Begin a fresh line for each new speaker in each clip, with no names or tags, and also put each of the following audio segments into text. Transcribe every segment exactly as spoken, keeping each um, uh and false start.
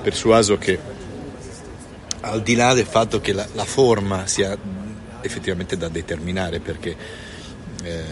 persuaso che, al di là del fatto che la, la forma sia effettivamente da determinare, perché eh,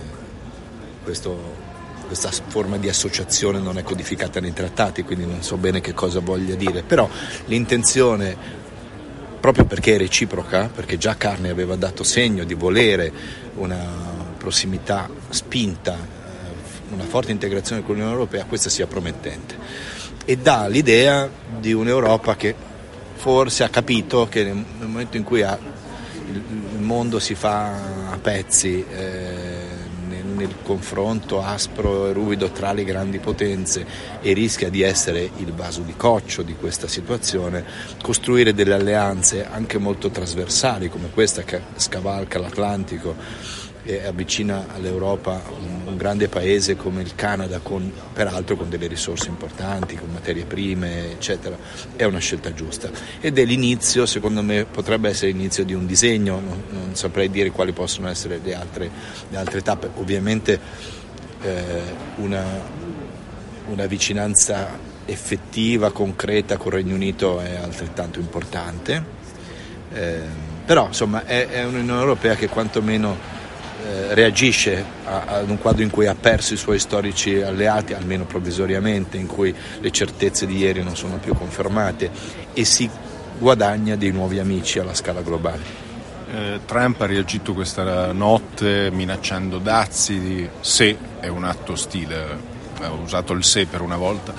questo, questa forma di associazione non è codificata nei trattati, quindi non so bene che cosa voglia dire, però l'intenzione, proprio perché è reciproca, perché già Carney aveva dato segno di volere una prossimità spinta, una forte integrazione con l'Unione Europea, questa sia promettente e dà l'idea di un'Europa che forse ha capito che nel momento in cui ha, il, il mondo si fa a pezzi eh, nel, nel confronto aspro e ruvido tra le grandi potenze e rischia di essere il vaso di coccio di questa situazione, costruire delle alleanze anche molto trasversali come questa che scavalca l'Atlantico e avvicina all'Europa un, un grande paese come il Canada, con, peraltro con delle risorse importanti, con materie prime, eccetera, è una scelta giusta. Ed è l'inizio, secondo me, potrebbe essere l'inizio di un disegno, non, non saprei dire quali possono essere le altre, le altre tappe. Ovviamente eh, una, una vicinanza effettiva, concreta con il Regno Unito è altrettanto importante, eh, però insomma è, è un'Unione Europea che quantomeno Eh, reagisce a, ad un quadro in cui ha perso i suoi storici alleati, almeno provvisoriamente, in cui le certezze di ieri non sono più confermate, e si guadagna dei nuovi amici alla scala globale.
Eh, Trump ha reagito questa notte minacciando dazi, se è un atto ostile, ha usato il se per una volta.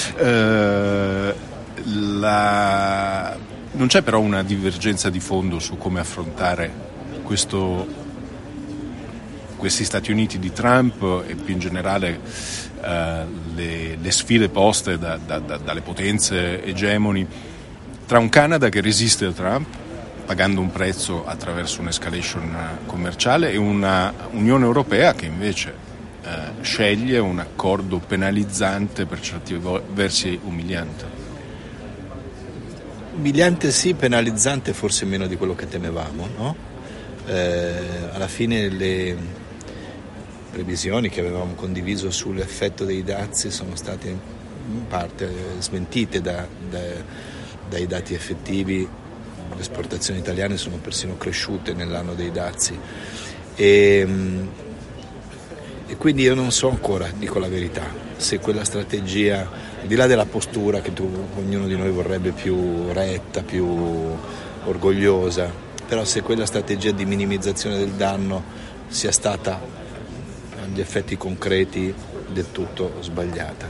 Eh, la... Non c'è però una divergenza di fondo su come affrontare questo questi Stati Uniti di Trump e più in generale eh, le, le sfide poste da, da, da, dalle potenze egemoni, tra un Canada che resiste a Trump pagando un prezzo attraverso un'escalation commerciale e una Unione Europea che invece eh, sceglie un accordo penalizzante, per certi versi umiliante.
Umiliante sì, penalizzante forse meno di quello che temevamo, no? Eh, alla fine le previsioni che avevamo condiviso sull'effetto dei dazi sono state in parte smentite da, da, dai dati effettivi. Le esportazioni italiane sono persino cresciute nell'anno dei dazi e, e quindi io non so ancora, dico la verità, se quella strategia, al di là della postura che tu, ognuno di noi vorrebbe più retta, più orgogliosa, però se quella strategia di minimizzazione del danno sia stata agli effetti concreti del tutto sbagliata.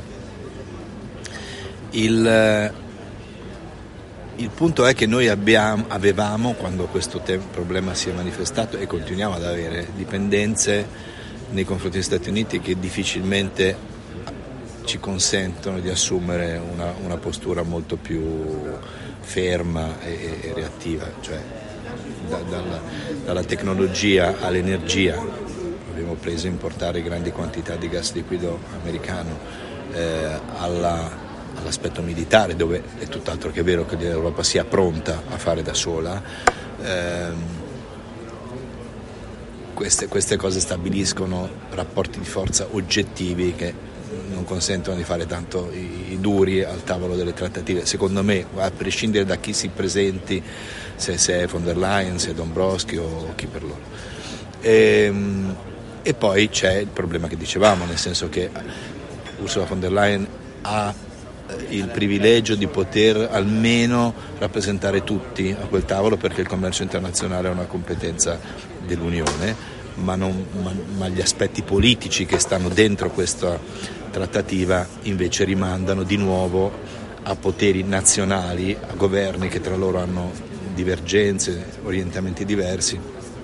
Il, il punto è che noi abbiamo, avevamo, quando questo te- problema si è manifestato, e continuiamo ad avere, dipendenze nei confronti degli Stati Uniti che difficilmente ci consentono di assumere una, una postura molto più ferma e, e reattiva, cioè da, dalla, dalla tecnologia all'energia. Abbiamo preso a importare grandi quantità di gas liquido americano, eh, alla, all'aspetto militare, dove è tutt'altro che vero che l'Europa sia pronta a fare da sola. Eh, queste, queste cose stabiliscono rapporti di forza oggettivi che non consentono di fare tanto i, i duri al tavolo delle trattative, secondo me, a prescindere da chi si presenti, se, se è von der Leyen, se è Dombrovskis o chi per loro. E, E poi c'è il problema che dicevamo, nel senso che Ursula von der Leyen ha il privilegio di poter almeno rappresentare tutti a quel tavolo, perché il commercio internazionale è una competenza dell'Unione, ma, non, ma, ma gli aspetti politici che stanno dentro questa trattativa invece rimandano di nuovo a poteri nazionali, a governi che tra loro hanno divergenze, orientamenti diversi.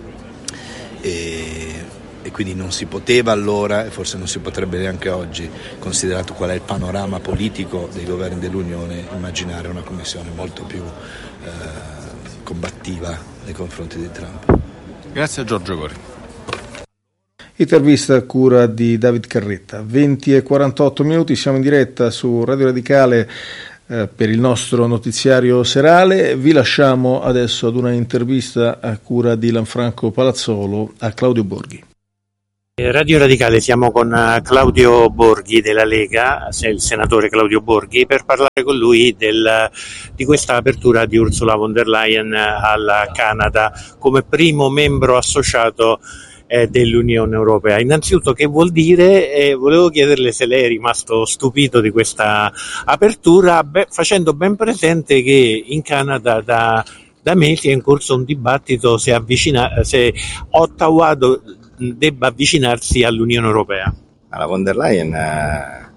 E, e quindi non si poteva allora, e forse non si potrebbe neanche oggi, considerato qual è il panorama politico dei governi dell'Unione, immaginare una commissione molto più eh, combattiva nei confronti di Trump.
Grazie a Giorgio Gori.
Intervista a cura di David Carretta. venti e quarantotto minuti, siamo in diretta su Radio Radicale eh, per il nostro notiziario serale. Vi lasciamo adesso ad una intervista a cura di Lanfranco Palazzolo a Claudio Borghi.
Radio Radicale, siamo con Claudio Borghi della Lega, il senatore Claudio Borghi, per parlare con lui del, di questa apertura di Ursula von der Leyen al Canada come primo membro associato eh, dell'Unione Europea. Innanzitutto, che vuol dire? Eh, volevo chiederle se lei è rimasto stupito di questa apertura, beh, facendo ben presente che in Canada da, da mesi è in corso un dibattito se, avvicina, se Ottawa do, debba avvicinarsi all'Unione Europea.
La von der Leyen ha,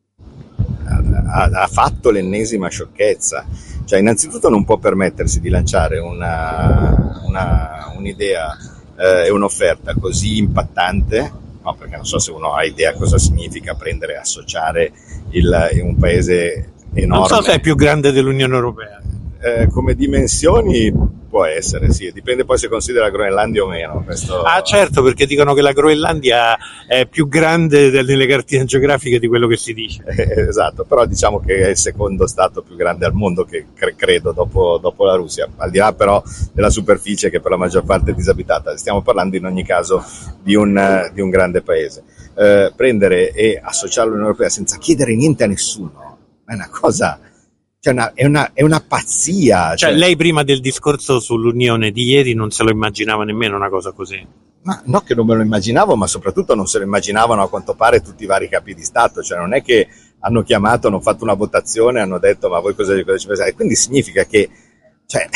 ha, ha fatto l'ennesima sciocchezza, cioè innanzitutto non può permettersi di lanciare una, una, un'idea e eh, un'offerta così impattante, no, perché non so se uno ha idea cosa significa prendere e associare il, in un paese enorme.
Non so se è più grande dell'Unione Europea.
Eh, come dimensioni può essere, sì, dipende poi se considera la Groenlandia o meno. Questo...
Ah certo, perché dicono che la Groenlandia è più grande nelle cartine geografiche di quello che si dice.
Eh, esatto, però diciamo che è il secondo stato più grande al mondo, che cre- credo, dopo, dopo la Russia, al di là però della superficie che per la maggior parte è disabitata. Stiamo parlando in ogni caso di un, uh, di un grande paese. Eh, prendere e associarlo all'Unione Europea senza chiedere niente a nessuno è una cosa... Cioè una, è, una, è una pazzia.
Cioè,
cioè
lei prima del discorso sull'Unione di ieri non se lo immaginava nemmeno una cosa così?
Ma no, che non me lo immaginavo, ma soprattutto non se lo immaginavano a quanto pare tutti i vari capi di Stato. Cioè non è che hanno chiamato, hanno fatto una votazione, hanno detto ma voi cosa, cosa ci pensate? Quindi significa che cioè,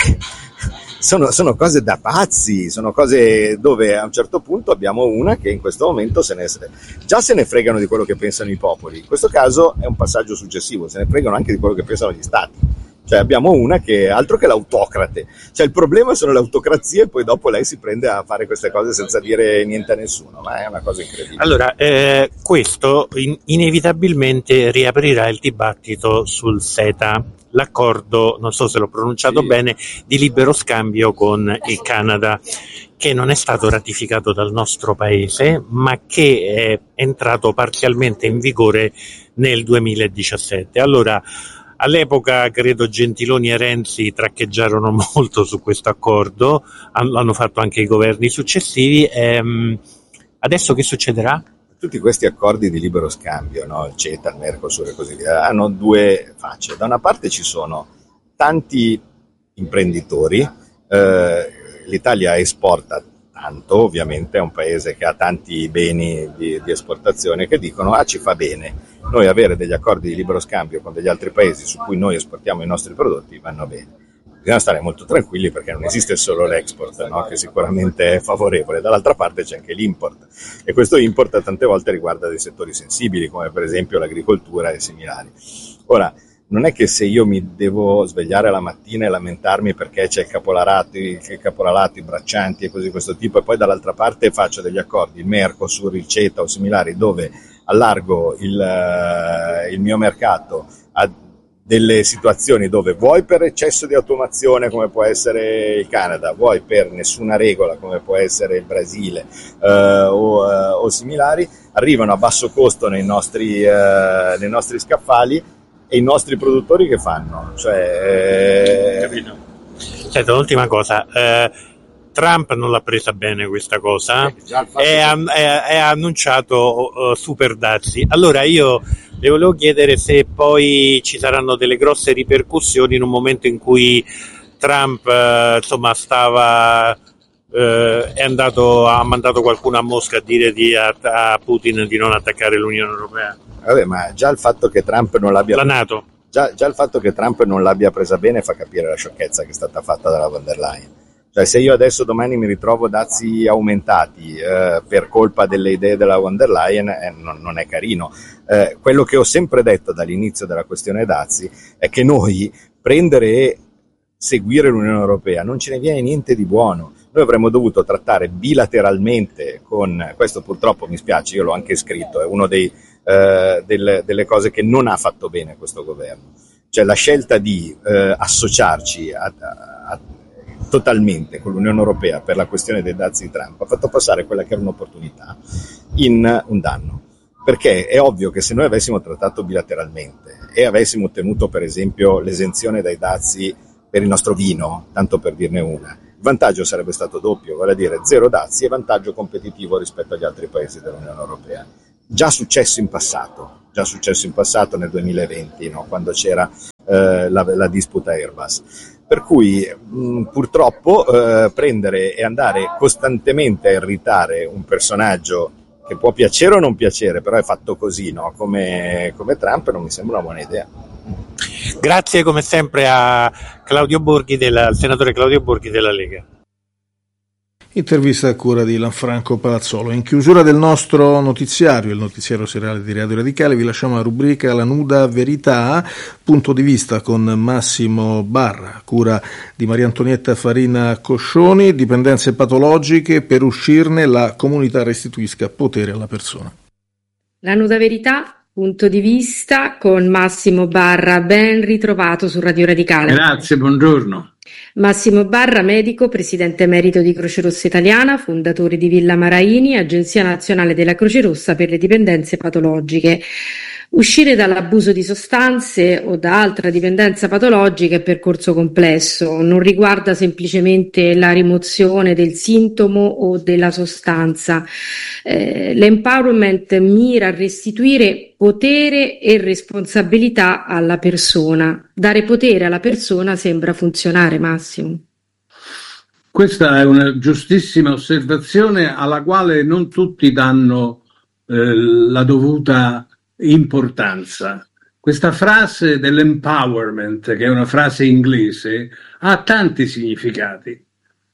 sono, sono cose da pazzi, sono cose dove a un certo punto abbiamo una che in questo momento se ne, già se ne fregano di quello che pensano i popoli. In questo caso è un passaggio successivo, se ne fregano anche di quello che pensano gli stati. Cioè abbiamo una che altro che l'autocrate, cioè il problema sono le autocrazie e poi dopo lei si prende a fare queste cose senza dire niente a nessuno, ma è una cosa incredibile.
Allora, eh, questo in- inevitabilmente riaprirà il dibattito sul CETA, l'accordo, non so se l'ho pronunciato sì. bene, di libero scambio con il Canada, che non è stato ratificato dal nostro paese, ma che è entrato parzialmente in vigore nel duemiladiciassette. Allora, all'epoca credo Gentiloni e Renzi traccheggiarono molto su questo accordo, l'hanno fatto anche i governi successivi. Ehm, adesso che succederà?
Tutti questi accordi di libero scambio, no? Il CETA, il Mercosur e così via, hanno due facce. Da una parte ci sono tanti imprenditori, eh, l'Italia esporta tanto, ovviamente è un paese che ha tanti beni di, di esportazione, che dicono ah ci fa bene, noi avere degli accordi di libero scambio con degli altri paesi su cui noi esportiamo i nostri prodotti vanno bene. Bisogna stare molto tranquilli perché non esiste solo l'export, no? Che sicuramente è favorevole, dall'altra parte c'è anche l'import e questo import tante volte riguarda dei settori sensibili come per esempio l'agricoltura e similari. Ora, non è che se io mi devo svegliare la mattina e lamentarmi perché c'è il caporalato, il caporalato, i braccianti e così questo tipo e poi dall'altra parte faccio degli accordi, il Mercosur, il CETA o similari dove allargo il, il mio mercato a delle situazioni dove vuoi per eccesso di automazione come può essere il Canada, vuoi per nessuna regola come può essere il Brasile eh, o, eh, o similari, arrivano a basso costo nei nostri, eh, nei nostri scaffali e i nostri produttori che fanno? Cioè, eh...
Capito. Senta, l'ultima cosa, eh, Trump non l'ha presa bene questa cosa e ha, ha annunciato uh, super dazi. Allora io le volevo chiedere se poi ci saranno delle grosse ripercussioni in un momento in cui Trump uh, insomma stava uh, è andato ha mandato qualcuno a Mosca a dire di, a, a Putin di non attaccare l'Unione Europea.
Vabbè, ma già il fatto che Trump non l'abbia
la NATO
già, già il fatto che Trump non l'abbia presa bene fa capire la sciocchezza che è stata fatta dalla von der Leyen. Cioè se io adesso domani mi ritrovo dazi aumentati eh, per colpa delle idee della von der Leyen eh, non, non è carino. Eh, quello che ho sempre detto dall'inizio della questione dazi è che noi prendere e seguire l'Unione Europea non ce ne viene niente di buono. Noi avremmo dovuto trattare bilateralmente con, questo purtroppo mi spiace, io l'ho anche scritto, è una eh, delle, delle cose che non ha fatto bene questo governo. Cioè la scelta di eh, associarci a, a, a totalmente con l'Unione Europea per la questione dei dazi di Trump ha fatto passare quella che era un'opportunità in un danno, perché è ovvio che se noi avessimo trattato bilateralmente e avessimo ottenuto per esempio l'esenzione dai dazi per il nostro vino, tanto per dirne una, vantaggio sarebbe stato doppio, vale a dire zero dazi e vantaggio competitivo rispetto agli altri paesi dell'Unione Europea. Già successo in passato, già successo in passato nel duemilaventi, no? Quando c'era eh, la, la disputa Airbus. Per cui mh, purtroppo eh, prendere e andare costantemente a irritare un personaggio che può piacere o non piacere, però è fatto così, no? Come, come Trump, non mi sembra una buona idea.
Grazie come sempre a Claudio Borghi, del, al senatore Claudio Borghi della Lega.
Intervista a cura di Lanfranco Palazzolo. In chiusura del nostro notiziario, il notiziario serale di Radio Radicale, vi lasciamo la rubrica La nuda verità, punto di vista con Massimo Barra, cura di Maria Antonietta Farina Coscioni, dipendenze patologiche, per uscirne la comunità restituisca potere alla persona.
La nuda verità, punto di vista con Massimo Barra, ben ritrovato su Radio Radicale.
Grazie, buongiorno.
Massimo Barra, medico, presidente emerito di Croce Rossa Italiana, fondatore di Villa Maraini, Agenzia Nazionale della Croce Rossa per le dipendenze patologiche. Uscire dall'abuso di sostanze o da altra dipendenza patologica è percorso complesso, non riguarda semplicemente la rimozione del sintomo o della sostanza. Eh, l'empowerment mira a restituire potere e responsabilità alla persona. Dare potere alla persona sembra funzionare, Massimo.
Questa è una giustissima osservazione alla quale non tutti danno eh, la dovuta importanza. Questa frase dell'empowerment, che è una frase inglese, ha tanti significati.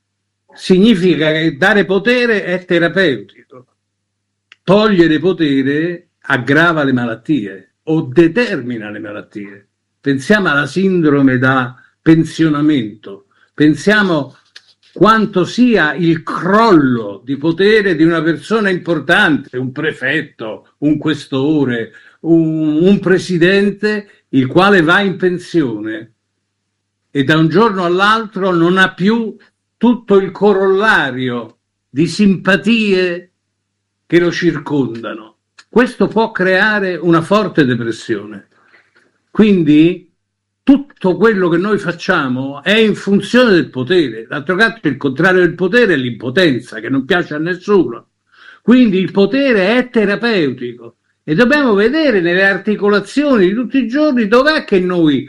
Significa che dare potere è terapeutico, togliere potere aggrava le malattie o determina le malattie. Pensiamo alla sindrome da pensionamento, pensiamo quanto sia il crollo di potere di una persona importante, un prefetto, un questore, un, un presidente, il quale va in pensione e da un giorno all'altro non ha più tutto il corollario di simpatie che lo circondano. Questo può creare una forte depressione. Quindi tutto quello che noi facciamo è in funzione del potere. D'altro canto il contrario del potere è l'impotenza, che non piace a nessuno. Quindi il potere è terapeutico e dobbiamo vedere nelle articolazioni di tutti i giorni dov'è che noi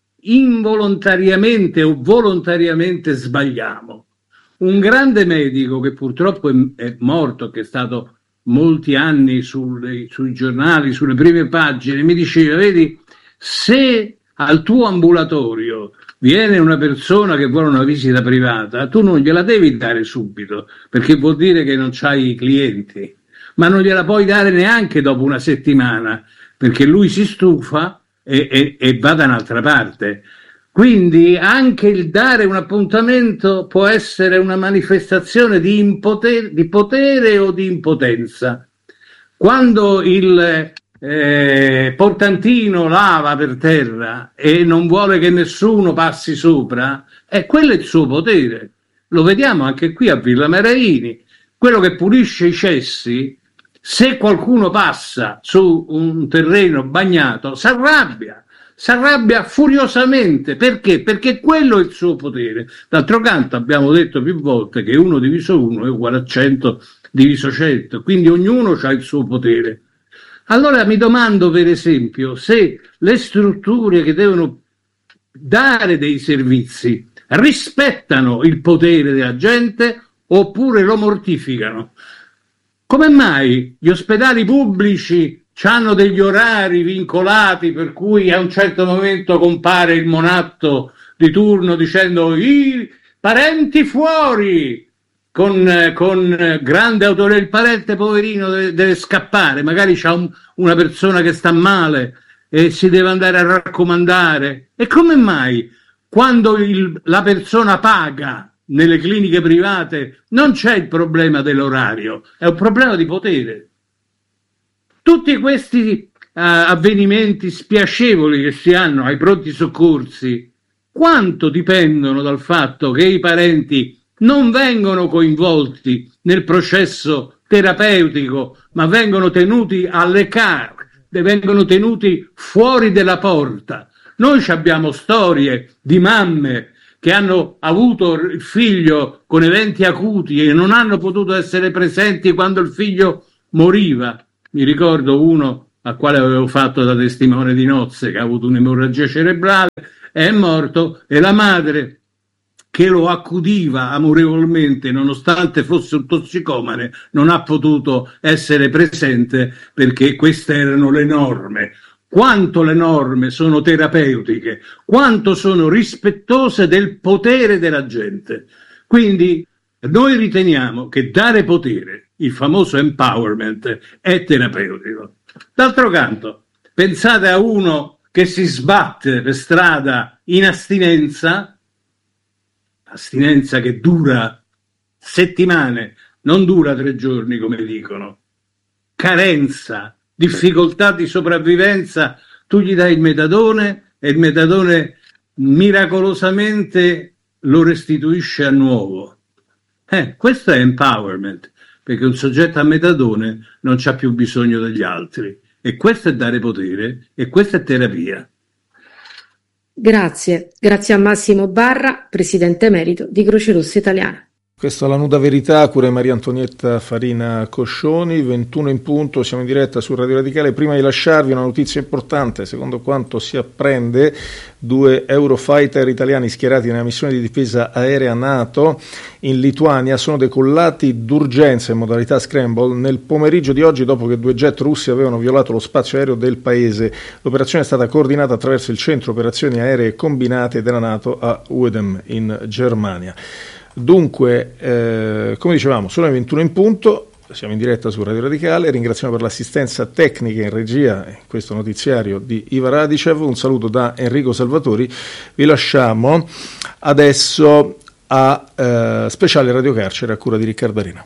involontariamente o volontariamente sbagliamo. Un grande medico che purtroppo è, è morto, che è stato molti anni sulle, sui giornali, sulle prime pagine, mi diceva, vedi, se al tuo ambulatorio viene una persona che vuole una visita privata, tu non gliela devi dare subito, perché vuol dire che non c'hai clienti, ma non gliela puoi dare neanche dopo una settimana, perché lui si stufa e, e, e va da un'altra parte. Quindi anche il dare un appuntamento può essere una manifestazione di, impoter- di potere o di impotenza. Quando il Eh, Portantino lava per terra e non vuole che nessuno passi sopra, e quello è il suo potere. Lo vediamo anche qui a Villa Maraini, quello che pulisce i cessi, se qualcuno passa su un terreno bagnato si arrabbia, si arrabbia furiosamente. Perché? Perché quello è il suo potere. D'altro canto abbiamo detto più volte che uno diviso uno è uguale a cento diviso cento, quindi ognuno ha il suo potere. Allora mi domando, per esempio, se le strutture che devono dare dei servizi rispettano il potere della gente oppure lo mortificano. Come mai gli ospedali pubblici hanno degli orari vincolati per cui a un certo momento compare il monatto di turno dicendo i parenti fuori? Con, con grande autore, il parente poverino deve, deve scappare, magari c'ha un, una persona che sta male e si deve andare a raccomandare. E come mai quando il, la persona paga nelle cliniche private non c'è il problema dell'orario, è un problema di potere? Tutti questi uh, avvenimenti spiacevoli che si hanno ai pronti soccorsi, quanto dipendono dal fatto che i parenti non vengono coinvolti nel processo terapeutico, ma vengono tenuti alle carte, vengono tenuti fuori dalla porta. Noi abbiamo storie di mamme che hanno avuto il figlio con eventi acuti e non hanno potuto essere presenti quando il figlio moriva. Mi ricordo uno al quale avevo fatto da testimone di nozze che ha avuto un'emorragia cerebrale, è morto, e la madre che lo accudiva amorevolmente nonostante fosse un tossicomane non ha potuto essere presente perché queste erano le norme. Quanto le norme sono terapeutiche, quanto sono rispettose del potere della gente. Quindi noi riteniamo che dare potere, il famoso empowerment, è terapeutico. D'altro canto, pensate a uno che si sbatte per strada in astinenza, astinenza che dura settimane, non dura tre giorni come dicono, carenza, difficoltà di sopravvivenza, tu gli dai il metadone e il metadone miracolosamente lo restituisce a nuovo. Eh, questo è empowerment, perché un soggetto a metadone non c'ha più bisogno degli altri, e questo è dare potere, e questa è terapia.
Grazie, grazie a Massimo Barra, presidente emerito di Croce Rossa Italiana.
Questa è la nuda verità, cura di Maria Antonietta Farina Coscioni, ventuno in punto, siamo in diretta su Radio Radicale. Prima di lasciarvi una notizia importante: secondo quanto si apprende, due Eurofighter italiani schierati nella missione di difesa aerea NATO in Lituania sono decollati d'urgenza in modalità scramble nel pomeriggio di oggi, dopo che due jet russi avevano violato lo spazio aereo del paese. L'operazione è stata coordinata attraverso il centro operazioni aeree combinate della NATO a Udem in Germania. Dunque, eh, come dicevamo, sono le ventuno in punto, siamo in diretta su Radio Radicale, ringraziamo per l'assistenza tecnica in regia in questo notiziario di Iva Radicev, un saluto da Enrico Salvatori, vi lasciamo adesso a eh, Speciale Radio Carcere a cura di Riccardo Arena.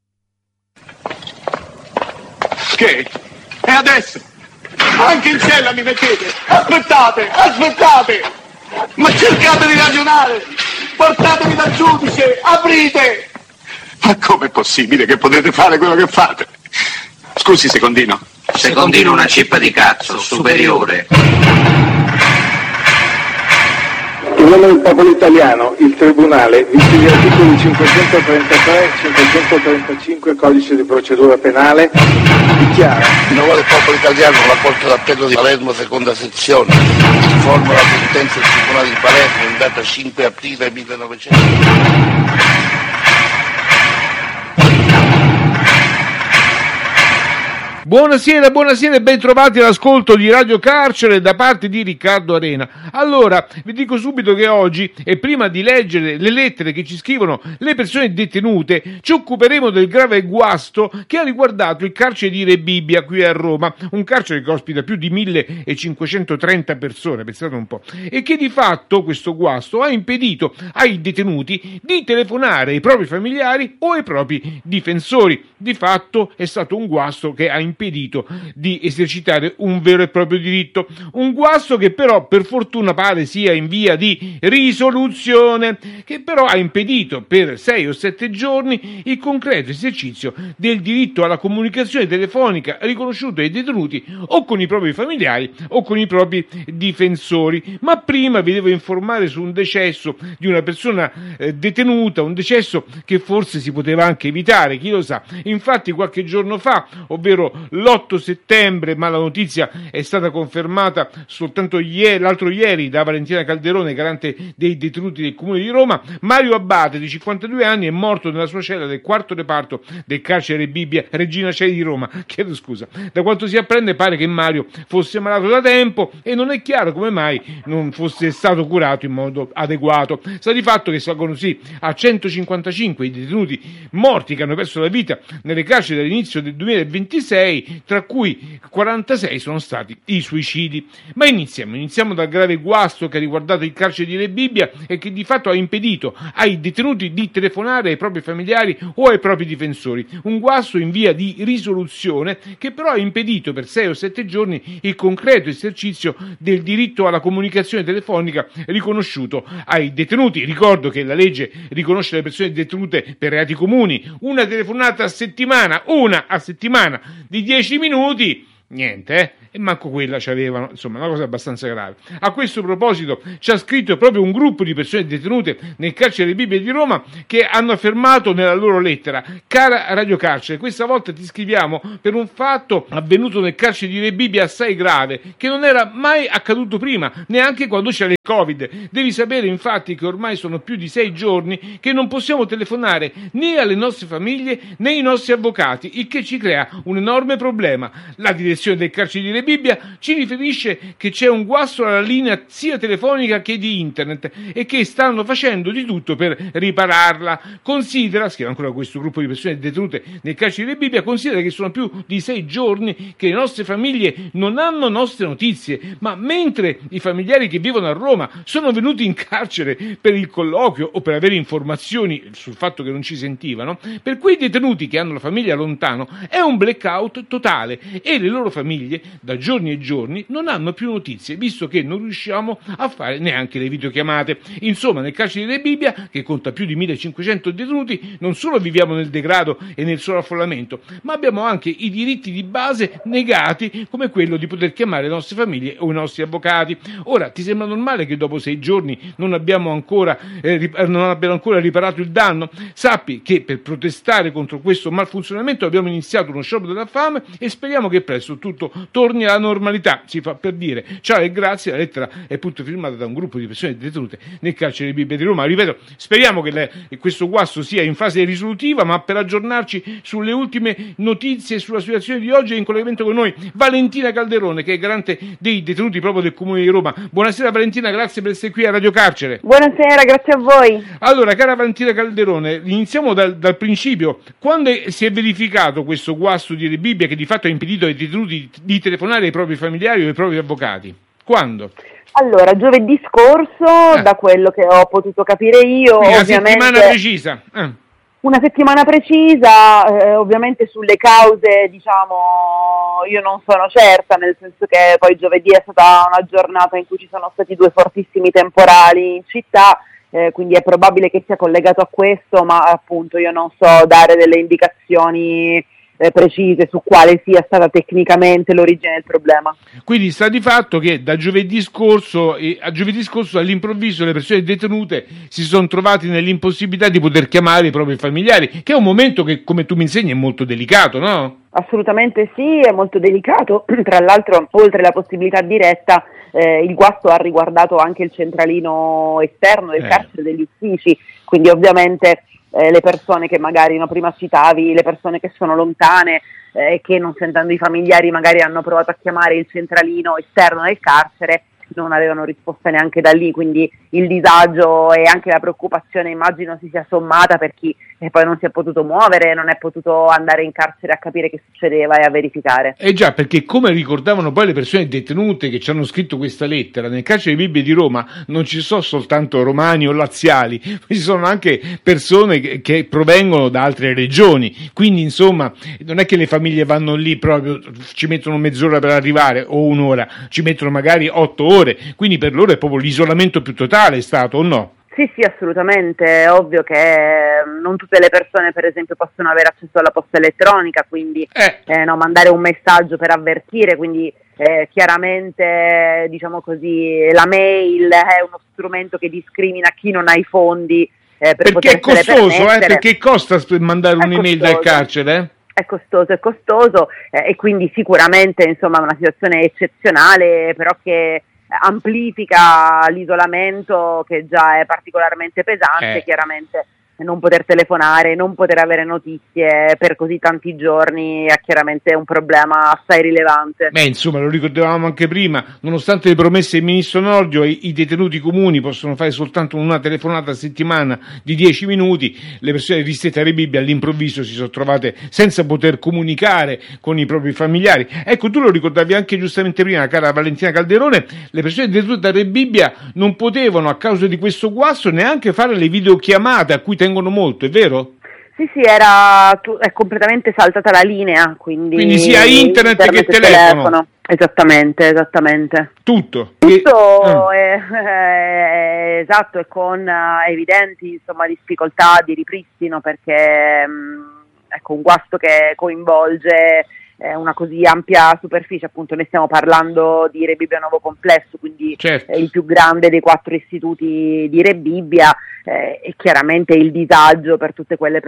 Che? E adesso? Anche in cella mi mettete? Aspettate, aspettate! Ma cercate di ragionare! Portatemi dal giudice, aprite! Ma com'è possibile che potete fare quello che fate? Scusi, Secondino.
Secondino una cippa di cazzo, superiore.
In nome del popolo italiano, il Tribunale, visti gli articoli cinquecentotrentatré e cinquecentotrentacinque Codice di procedura penale, dichiara:
in nome del popolo italiano, la Corte d'Appello di Palermo, seconda sezione, informa la sentenza del Tribunale di Palermo in data cinque aprile millenovecento.
Buonasera, buonasera e ben trovati all'ascolto di Radio Carcere da parte di Riccardo Arena. Allora, vi dico subito che oggi, e prima di leggere le lettere che ci scrivono le persone detenute, ci occuperemo del grave guasto che ha riguardato il carcere di Re Bibbia qui a Roma, un carcere che ospita più di millecinquecentotrenta persone, pensate un po', e che di fatto questo guasto ha impedito ai detenuti di telefonare ai propri familiari o ai propri difensori. Di fatto è stato un guasto che ha impedito impedito di esercitare un vero e proprio diritto, un guasto che però per fortuna pare sia in via di risoluzione, che però ha impedito per sei o sette giorni il concreto esercizio del diritto alla comunicazione telefonica riconosciuto ai detenuti o con i propri familiari o con i propri difensori. Ma prima vi devo informare su un decesso di una persona eh, detenuta, un decesso che forse si poteva anche evitare, chi lo sa. Infatti qualche giorno fa, ovvero l'otto settembre, ma la notizia è stata confermata soltanto ieri, l'altro ieri da Valentina Calderone, garante dei detenuti del Comune di Roma, Mario Abbate, di cinquantadue anni, è morto nella sua cella del quarto reparto del carcere Bibbia Regina Coeli di Roma. Chiedo scusa. Da quanto si apprende pare che Mario fosse malato da tempo e non è chiaro come mai non fosse stato curato in modo adeguato. Sta di fatto che salgono sì a centocinquantacinque i detenuti morti che hanno perso la vita nelle carceri dall'inizio del duemilaventisei, tra cui quarantasei sono stati i suicidi. Ma iniziamo, iniziamo dal grave guasto che ha riguardato il carcere di Re Bibbia e che di fatto ha impedito ai detenuti di telefonare ai propri familiari o ai propri difensori. Un guasto in via di risoluzione che però ha impedito per sei o sette giorni il concreto esercizio del diritto alla comunicazione telefonica riconosciuto ai detenuti. Ricordo che la legge riconosce le persone detenute per reati comuni una telefonata a settimana, una a settimana di dieci minuti, niente, eh? e manco quella c'avevano, insomma una cosa abbastanza grave. A questo proposito ci ha scritto proprio un gruppo di persone detenute nel carcere Bibbia di Roma che hanno affermato nella loro lettera: cara Radio Carcere, questa volta ti scriviamo per un fatto avvenuto nel carcere di Re Bibbia assai grave, che non era mai accaduto prima, neanche quando c'era il Covid. Devi sapere infatti che ormai sono più di sei giorni che non possiamo telefonare né alle nostre famiglie né ai nostri avvocati, il che ci crea un enorme problema. La direzione del carcere di Re Bibbia ci riferisce che c'è un guasto alla linea sia telefonica che di internet e che stanno facendo di tutto per ripararla. Considera, scrive ancora questo gruppo di persone detenute nel carcere di Re Bibbia, considera che sono più di sei giorni che le nostre famiglie non hanno nostre notizie, ma mentre i familiari che vivono a Roma sono venuti in carcere per il colloquio o per avere informazioni sul fatto che non ci sentivano, per quei detenuti che hanno la famiglia lontano è un blackout totale e le loro famiglie da giorni e giorni non hanno più notizie, visto che non riusciamo a fare neanche le videochiamate. Insomma, nel carcere di Re Bibbia, che conta più di millecinquecento detenuti, non solo viviamo nel degrado e nel sovraffollamento, ma abbiamo anche i diritti di base negati, come quello di poter chiamare le nostre famiglie o i nostri avvocati. Ora, ti sembra normale che dopo sei giorni non abbiamo ancora, eh, non abbiano ancora riparato il danno? Sappi che per protestare contro questo malfunzionamento abbiamo iniziato uno sciopero della fame e speriamo che presto tutto torni alla normalità. Si fa per dire ciao e grazie. La lettera è appunto firmata da un gruppo di persone detenute nel carcere di Bibbia di Roma. Ripeto, speriamo che le, questo guasto sia in fase risolutiva, ma per aggiornarci sulle ultime notizie e sulla situazione di oggi è in collegamento con noi Valentina Calderone, che è garante dei detenuti proprio del Comune di Roma. Buonasera Valentina, grazie per essere qui a Radio Carcere.
Buonasera, grazie a voi.
Allora, cara Valentina Calderone, iniziamo dal, dal principio. Quando si è verificato questo guasto di Re Bibbia che di fatto ha impedito ai detenuti di telefonare ai propri familiari o ai propri avvocati? Quando?
Allora, giovedì scorso,
eh.
da quello che ho potuto capire io,
Quindi
ovviamente...
Una settimana precisa. Eh.
Una settimana precisa, eh, ovviamente sulle cause, diciamo, io non sono certa, nel senso che poi giovedì è stata una giornata in cui ci sono stati due fortissimi temporali in città, eh, quindi è probabile che sia collegato a questo, ma appunto io non so dare delle indicazioni eh, precise su quale sia stata tecnicamente l'origine del problema.
Quindi sta di fatto che da giovedì scorso e a giovedì scorso all'improvviso le persone detenute si sono trovate nell'impossibilità di poter chiamare i propri familiari, che è un momento che, come tu mi insegni, è molto delicato, no?
Assolutamente sì, è molto delicato. Tra l'altro, oltre alla possibilità diretta, eh, il guasto ha riguardato anche il centralino esterno del
Eh.
carcere, degli uffici, quindi ovviamente eh, le persone che magari no, prima citavi, le persone che sono lontane e eh, che non sentendo i familiari magari hanno provato a chiamare il centralino esterno del carcere, non avevano risposta neanche da lì, quindi il disagio e anche la preoccupazione immagino si sia sommata per chi e poi non si è potuto muovere, non è potuto andare in carcere a capire che succedeva e a verificare.
Eh già, perché come ricordavano poi le persone detenute che ci hanno scritto questa lettera, nel carcere di Bibbia di Roma non ci sono soltanto romani o laziali, ci sono anche persone che, che provengono da altre regioni, quindi insomma non è che le famiglie vanno lì proprio, ci mettono mezz'ora per arrivare o un'ora, ci mettono magari otto ore, quindi per loro è proprio l'isolamento più totale, è stato o no?
Sì, sì, assolutamente, è ovvio che non tutte le persone per esempio possono avere accesso alla posta elettronica, quindi
eh.
Eh, no, mandare un messaggio per avvertire, quindi eh, chiaramente diciamo così la mail è uno strumento che discrimina chi non ha i fondi eh, per
perché è costoso, eh, perché costa mandare
È
un'email
costoso.
dal carcere, eh?
È costoso, è costoso eh, e quindi sicuramente insomma è una situazione eccezionale, però che amplifica l'isolamento che già è particolarmente pesante,
Eh.
chiaramente non poter telefonare, non poter avere notizie per così tanti giorni è chiaramente un problema assai rilevante.
Beh, insomma, lo ricordavamo anche prima, nonostante le promesse del ministro Nordio, i, i detenuti comuni possono fare soltanto una telefonata a settimana di dieci minuti, le persone ristrette a Re Bibbia all'improvviso si sono trovate senza poter comunicare con i propri familiari. Ecco, tu lo ricordavi anche giustamente prima, cara Valentina Calderone, le persone detenute a Re Bibbia non potevano, a causa di questo guasto, neanche fare le videochiamate a cui tengono molto, è vero?
Sì, sì, era tu, è completamente saltata la linea, quindi,
quindi sia internet, internet che telefono. telefono.
Esattamente, esattamente.
Tutto.
Tutto, e, è, è, esatto, e con uh, evidenti insomma difficoltà di ripristino, perché mh, ecco, un guasto che coinvolge eh, una così ampia superficie. Appunto noi stiamo parlando di Re Bibbia Nuovo Complesso, quindi
certo.
eh, il più grande dei quattro istituti di Re Bibbia, eh, e chiaramente il disagio per tutte quelle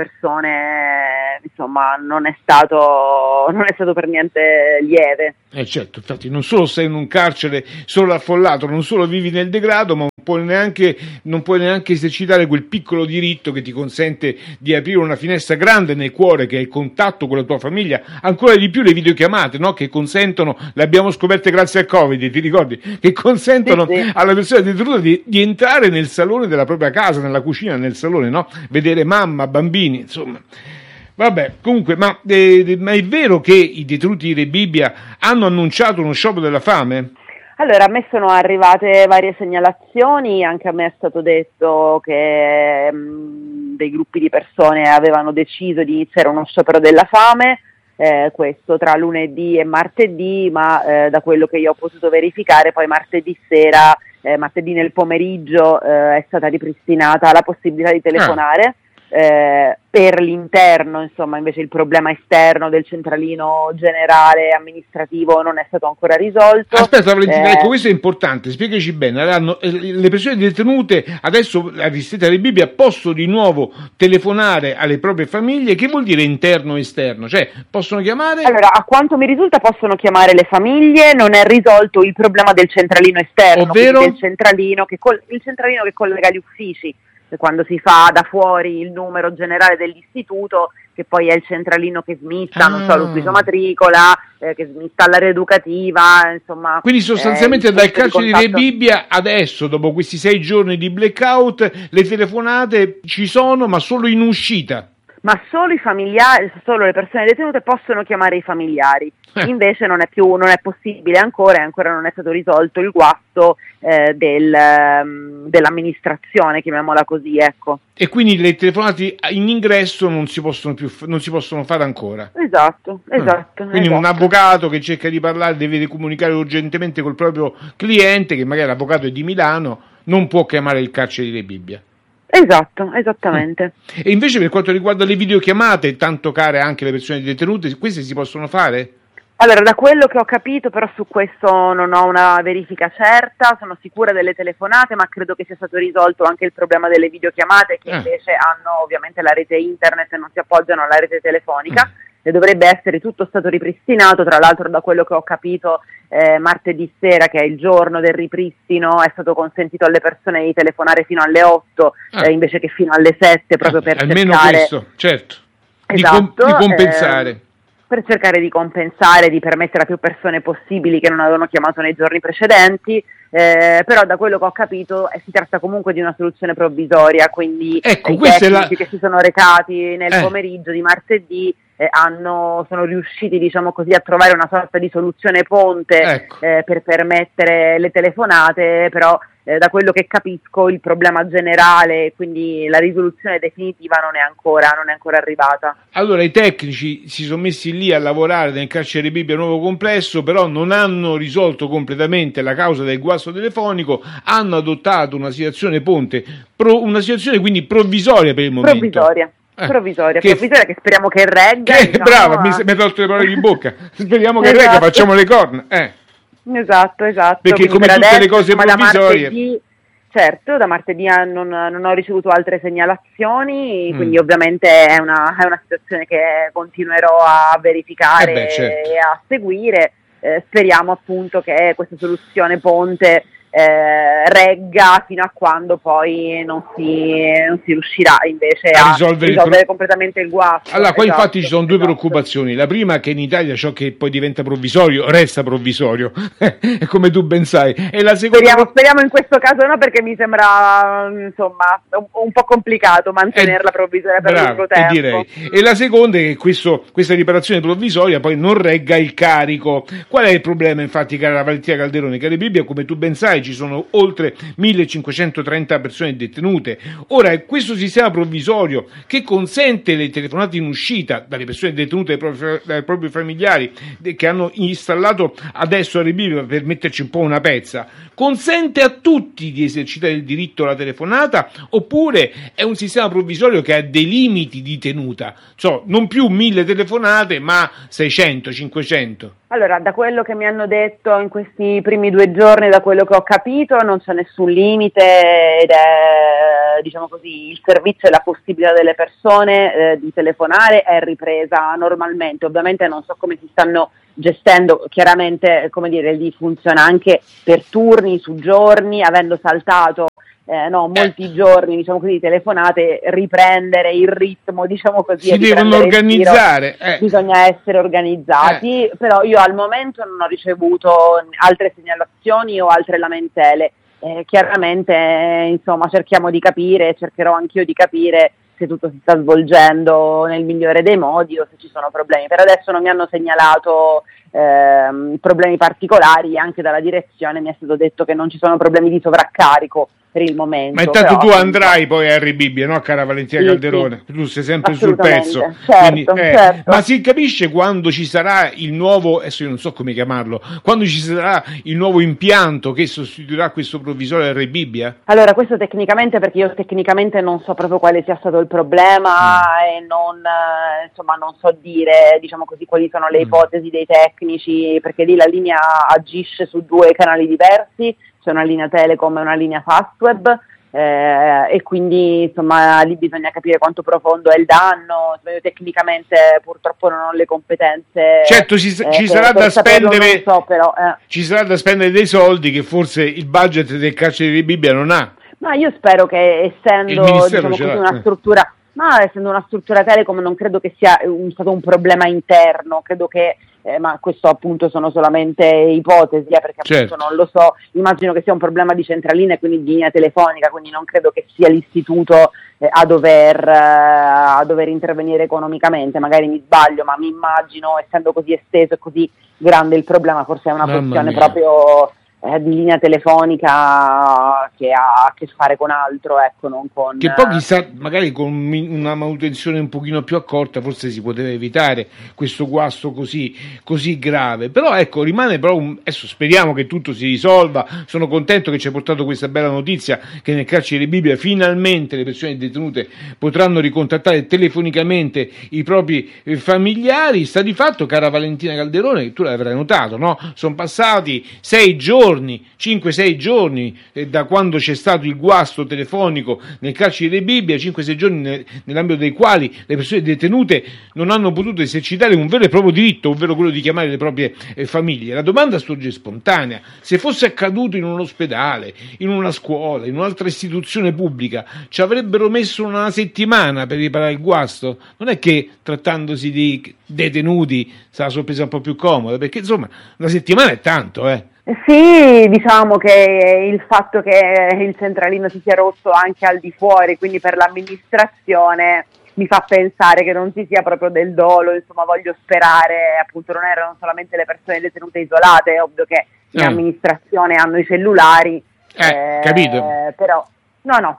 persone, insomma, non è stato, non è stato per niente lieve.
Eh certo, infatti non solo sei in un carcere solo affollato, non solo vivi nel degrado, ma non puoi neanche, non puoi neanche esercitare quel piccolo diritto che ti consente di aprire una finestra grande nel cuore, che è il contatto con la tua famiglia, ancora di più le videochiamate, no? Che consentono, le abbiamo scoperte grazie al Covid, ti ricordi? Che consentono
sì, sì.
alla persona detenuta di, di entrare nel salone della propria casa, nella cucina, nel salone, no? Vedere mamma, bambini, insomma. Vabbè, comunque, ma, eh, ma è vero che i detenuti di Re Bibbia hanno annunciato uno sciopero della fame?
Allora, a me sono arrivate varie segnalazioni, anche a me è stato detto che mh, dei gruppi di persone avevano deciso di iniziare uno sciopero della fame, eh, questo tra lunedì e martedì, ma eh, da quello che io ho potuto verificare, poi martedì sera, eh, martedì nel pomeriggio eh, è stata ripristinata la possibilità di telefonare. Ah. Eh, per l'interno, insomma, invece il problema esterno del centralino generale amministrativo non è stato ancora risolto.
Aspetta Valentina,
eh,
ecco, questo è importante, spiegaci bene. Hanno, eh, le persone detenute adesso a Ristretta Re Bibbia possono di nuovo telefonare alle proprie famiglie. Che vuol dire interno e esterno? Cioè, possono chiamare?
Allora, a quanto mi risulta possono chiamare le famiglie, non è risolto il problema del centralino esterno,
ovvero
del centralino che, col- il centralino che collega gli uffici, quando si fa da fuori il numero generale dell'istituto, che poi è il centralino che smista, ah. non so, l'ufficio matricola, eh, che smista l'area educativa, insomma.
Quindi sostanzialmente eh, dal carcere di Re Bibbia adesso, dopo questi sei giorni di blackout, le telefonate ci sono, ma solo in uscita.
Ma solo i familiari, solo le persone detenute possono chiamare i familiari. Eh. Invece non è più, non è possibile ancora, e ancora non è stato risolto il guasto eh, del, um, dell'amministrazione, chiamiamola così, ecco.
E quindi le telefonate in ingresso non si possono più, non si possono fare ancora.
Esatto, esatto.
Eh. Quindi
esatto.
un avvocato che cerca di parlare deve comunicare urgentemente col proprio cliente, che magari l'avvocato è di Milano, non può chiamare il carcere di Re Bibbia.
Esatto, esattamente.
E invece per quanto riguarda le videochiamate, tanto care anche le persone detenute, queste si possono fare?
Allora, da quello che ho capito, però su questo non ho una verifica certa, sono sicura delle telefonate, ma credo che sia stato risolto anche il problema delle videochiamate, che ah. invece hanno ovviamente la rete internet e non si appoggiano alla rete telefonica. Mm. E dovrebbe essere tutto stato ripristinato, tra l'altro da quello che ho capito eh, martedì sera, che è il giorno del ripristino, è stato consentito alle persone di telefonare fino alle otto ah. eh, invece che fino alle sette, proprio per
almeno
cercare...
questo, certo,
esatto,
di, com- di compensare.
Eh, per cercare di compensare, di permettere a più persone possibili che non avevano chiamato nei giorni precedenti, eh, però da quello che ho capito eh, si tratta comunque di una soluzione provvisoria, quindi
ecco,
i
tecnici
la...
che
si sono recati nel
eh.
pomeriggio di martedì eh, hanno, sono riusciti, diciamo così, a trovare una sorta di soluzione ponte
ecco.
eh, per permettere le telefonate, però eh, da quello che capisco il problema generale, quindi la risoluzione definitiva non è ancora, non è ancora arrivata.
Allora i tecnici si sono messi lì a lavorare nel carcere di Bibbia Nuovo Complesso, però non hanno risolto completamente la causa del guasto telefonico, hanno adottato una situazione ponte, pro, una situazione quindi provvisoria per il momento.
Provvisoria.
Eh,
provvisoria,
che,
provvisoria che speriamo che regga.
Che,
diciamo,
brava,
a...
mi hai tolto le parole di bocca. Speriamo che
esatto.
regga, facciamo le corna. Eh.
Esatto, esatto.
Perché
quindi
come
per
tutte
adesso,
le cose
insomma,
provvisorie...
Da martedì, certo, da martedì non, non ho ricevuto altre segnalazioni, mm. quindi ovviamente è una, è una situazione che continuerò a verificare
eh beh, certo.
e a seguire. Eh, speriamo appunto che questa soluzione ponte Eh, regga fino a quando poi non si, non si riuscirà invece a, a risolvere, risolvere pro... completamente il guasto.
Allora, qua
esatto,
infatti ci sono due
esatto.
preoccupazioni. La prima è che in Italia ciò che poi diventa provvisorio resta provvisorio, come tu ben sai. E la seconda...
speriamo, speriamo in questo caso no, perché mi sembra insomma un, un po' complicato mantenerla eh, provvisoria per lungo tempo.
Direi. E la seconda è che questo, questa riparazione provvisoria poi non regga il carico. Qual è il problema infatti, cara Valentina Calderone? Che Re Bibbia, come tu ben sai, sai, ci sono oltre millecinquecentotrenta persone detenute. Ora, questo sistema provvisorio che consente le telefonate in uscita dalle persone detenute dai propri, dai propri familiari che hanno installato adesso a Rebibbia per metterci un po' una pezza, consente a tutti di esercitare il diritto alla telefonata, oppure è un sistema provvisorio che ha dei limiti di tenuta, cioè non più mille telefonate ma seicento, cinquecento?
Allora, da quello che mi hanno detto in questi primi due giorni, da quello che ho capito, non c'è nessun limite ed è, diciamo così, il servizio e la possibilità delle persone eh, di telefonare è ripresa normalmente. Ovviamente non so come si stanno gestendo, chiaramente, come dire, lì funziona anche per turni, su giorni, avendo saltato Eh, no, molti giorni, diciamo così, telefonate, riprendere il ritmo, diciamo così.
Si devono organizzare.
Eh. Bisogna essere organizzati, eh. Però io al momento non ho ricevuto altre segnalazioni o altre lamentele. Eh, chiaramente, eh, insomma, cerchiamo di capire, cercherò anch'io di capire se tutto si sta svolgendo nel migliore dei modi o se ci sono problemi. Per adesso non mi hanno segnalato ehm, problemi particolari, anche dalla direzione mi è stato detto che non ci sono problemi di sovraccarico per il momento.
Ma intanto
però,
tu andrai poi a Rebibbia, no, cara Valentina
sì,
Calderone? Sì. Tu sei sempre sul pezzo.
Certo,
Quindi, eh,
certo.
Ma si capisce quando ci sarà il nuovo, adesso io non so come chiamarlo, quando ci sarà il nuovo impianto che sostituirà questo provvisorio a Rebibbia?
Allora, questo tecnicamente, perché io tecnicamente non so proprio quale sia stato il problema mm. e non, eh, insomma, non so dire, diciamo così, quali sono le ipotesi mm. dei tecnici, perché lì la linea agisce su due canali diversi, c'è una linea Telecom e una linea Fastweb, eh, e quindi insomma lì bisogna capire quanto profondo è il danno. Io tecnicamente purtroppo non ho le competenze.
Certo, ci,
eh,
ci
per,
sarà
per
da spendere,
so, però, eh.
ci sarà da spendere dei soldi che forse il budget del carcere di Rebibbia non ha.
Ma io spero che, essendo diciamo così, una struttura, ma essendo una struttura Telecom, non credo che sia un, stato un problema interno, credo che Eh, ma questo appunto sono solamente ipotesi, eh, perché appunto certo. non lo so, immagino che sia un problema di centralina e quindi di linea telefonica, quindi non credo che sia l'istituto eh, a, dover, eh, a dover intervenire economicamente, magari mi sbaglio, ma mi immagino, essendo così esteso e così grande il problema, forse è una
Mamma
questione
mia.
proprio eh, di linea telefonica che ha a che fare con altro, ecco, non con...
Che poi chissà, magari con una manutenzione un pochino più accorta forse si poteva evitare questo guasto così, così grave, però ecco, rimane però un... adesso speriamo che tutto si risolva. Sono contento che ci hai portato questa bella notizia che nel carcere di Rebibbia finalmente le persone detenute potranno ricontattare telefonicamente i propri familiari. Sta di fatto, cara Valentina Calderone, che tu l'avrai notato, no? Sono passati sei giorni cinque sei giorni eh, da quando c'è stato il guasto telefonico nel carcere di Rebibbia, cinque sei giorni ne, nell'ambito dei quali le persone detenute non hanno potuto esercitare un vero e proprio diritto, ovvero quello di chiamare le proprie eh, famiglie. La domanda sorge spontanea: se fosse accaduto in un ospedale, in una scuola, in un'altra istituzione pubblica, ci avrebbero messo una settimana per riparare il guasto? Non è che trattandosi di detenuti sarà la sorpresa un po' più comoda, perché insomma una settimana è tanto, eh.
Sì, diciamo che il fatto che il centralino si sia rotto anche al di fuori, quindi per l'amministrazione, mi fa pensare che non ci sia proprio del dolo, insomma voglio sperare, appunto non erano solamente le persone detenute isolate, è ovvio che in eh. amministrazione hanno i cellulari,
eh, eh, capito.
Però no, no,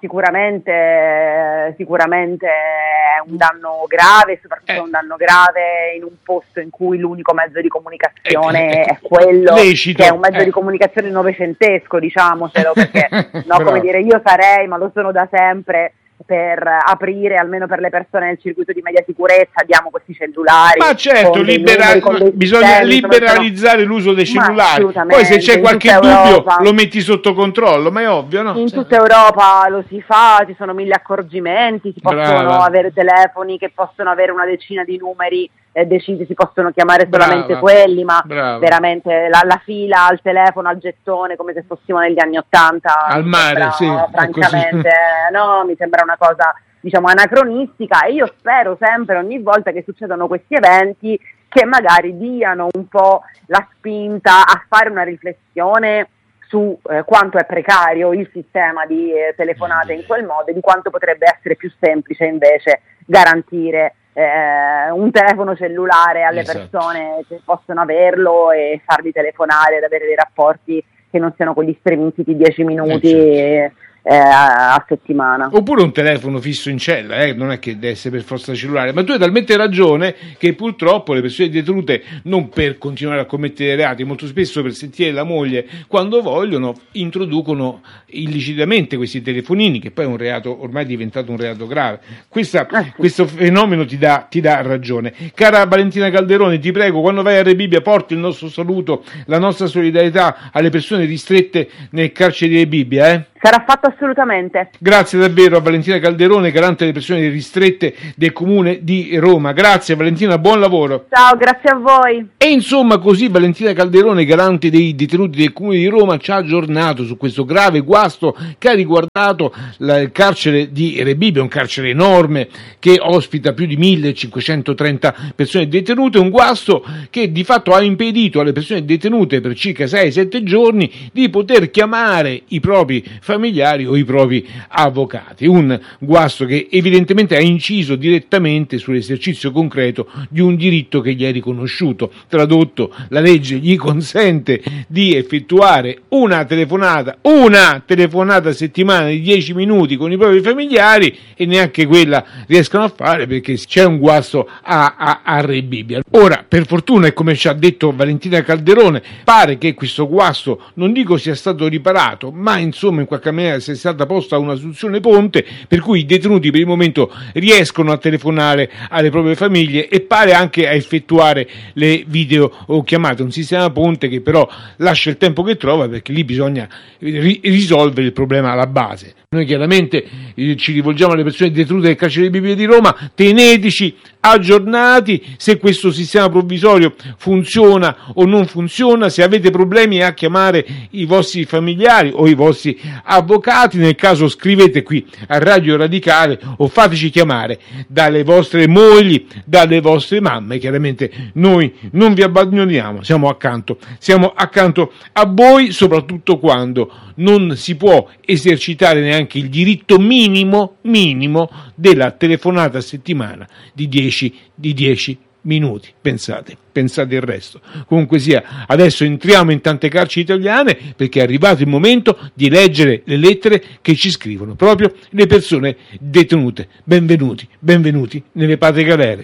sicuramente, sicuramente è un danno grave, soprattutto eh. un danno grave in un posto in cui l'unico mezzo di comunicazione eh, eh, è quello
lecito.
Che è un mezzo
eh.
di comunicazione novecentesco, diciamocelo, perché no, come dire, io sarei, ma lo sono da sempre, per aprire almeno per le persone nel circuito di media sicurezza, diamo questi cellulari.
Ma certo, libera- numeri, bisogna sistemi, liberalizzare sono... l'uso dei cellulari. Poi se c'è qualche dubbio Europa, lo metti sotto controllo, ma è ovvio, no?
In sì. tutta Europa lo si fa, ci sono mille accorgimenti, si possono
Brava.
avere telefoni che possono avere una decina di numeri eh, decisi, si possono chiamare solamente
Brava.
quelli, ma
Brava.
veramente la, la fila al telefono, al gettone, come se fossimo negli anni Ottanta.
Al mare,
sembra,
sì.
Francamente, no, mi sembra una cosa, diciamo, anacronistica, e io spero sempre, ogni volta che succedono questi eventi, che magari diano un po' la spinta a fare una riflessione su eh, quanto è precario il sistema di eh, telefonate in quel modo e di quanto potrebbe essere più semplice invece garantire eh, un telefono cellulare alle
esatto.
persone che possono averlo e farli telefonare ed avere dei rapporti che non siano quegli streminziti dieci minuti
Eh, certo.
eh, a, a settimana.
Oppure un telefono fisso in cella, eh? Non è che deve essere per forza cellulare, ma tu hai talmente ragione che purtroppo le persone detenute, non per continuare a commettere reati, molto spesso per sentire la moglie quando vogliono, introducono illecitamente questi telefonini, che poi è un reato, ormai è diventato un reato grave. Questa,
Ah, sì.
Questo fenomeno ti dà, ti dà ragione. Cara Valentina Calderone, ti prego, quando vai a Rebibbia porti il nostro saluto, la nostra solidarietà alle persone ristrette nel carcere di Rebibbia, eh?
Sarà fatto assolutamente.
Grazie davvero a Valentina Calderone, garante delle persone ristrette del Comune di Roma. Grazie Valentina, buon lavoro.
Ciao, grazie a voi.
E insomma così Valentina Calderone, garante dei detenuti del Comune di Roma, ci ha aggiornato su questo grave guasto che ha riguardato la, il carcere di Rebibbia, un carcere enorme che ospita più di millecinquecentotrenta persone detenute, un guasto che di fatto ha impedito alle persone detenute per circa sei sette giorni di poter chiamare i propri familiari o i propri avvocati. Un guasto che evidentemente ha inciso direttamente sull'esercizio concreto di un diritto che gli è riconosciuto. Tradotto, la legge gli consente di effettuare una telefonata, una telefonata a settimana di dieci minuti con i propri familiari, e neanche quella riescono a fare perché c'è un guasto a, a, a Rebibbia. Ora, per fortuna, e come ci ha detto Valentina Calderone, pare che questo guasto, non dico sia stato riparato, ma insomma in qualche maniera sia stata posta una soluzione ponte, per cui i detenuti per il momento riescono a telefonare alle proprie famiglie e pare anche a effettuare le videochiamate, un sistema ponte che però lascia il tempo che trova, perché lì bisogna ri- risolvere il problema alla base. Noi chiaramente eh, ci rivolgiamo alle persone detenute del carcere di Rebibbia di Roma: teneteci aggiornati se questo sistema provvisorio funziona o non funziona, se avete problemi a chiamare i vostri familiari o i vostri avvocati, nel caso scrivete qui a Radio Radicale o fateci chiamare dalle vostre mogli, dalle vostre mamme. Chiaramente noi non vi abbandoniamo, siamo accanto, siamo accanto a voi, soprattutto quando non si può esercitare neanche il diritto minimo, minimo della telefonata a settimana di dieci, di dieci minuti. Pensate, pensate il resto. Comunque sia, adesso entriamo in tante carceri italiane perché è arrivato il momento di leggere le lettere che ci scrivono proprio le persone detenute. Benvenuti, benvenuti nelle patrie galere.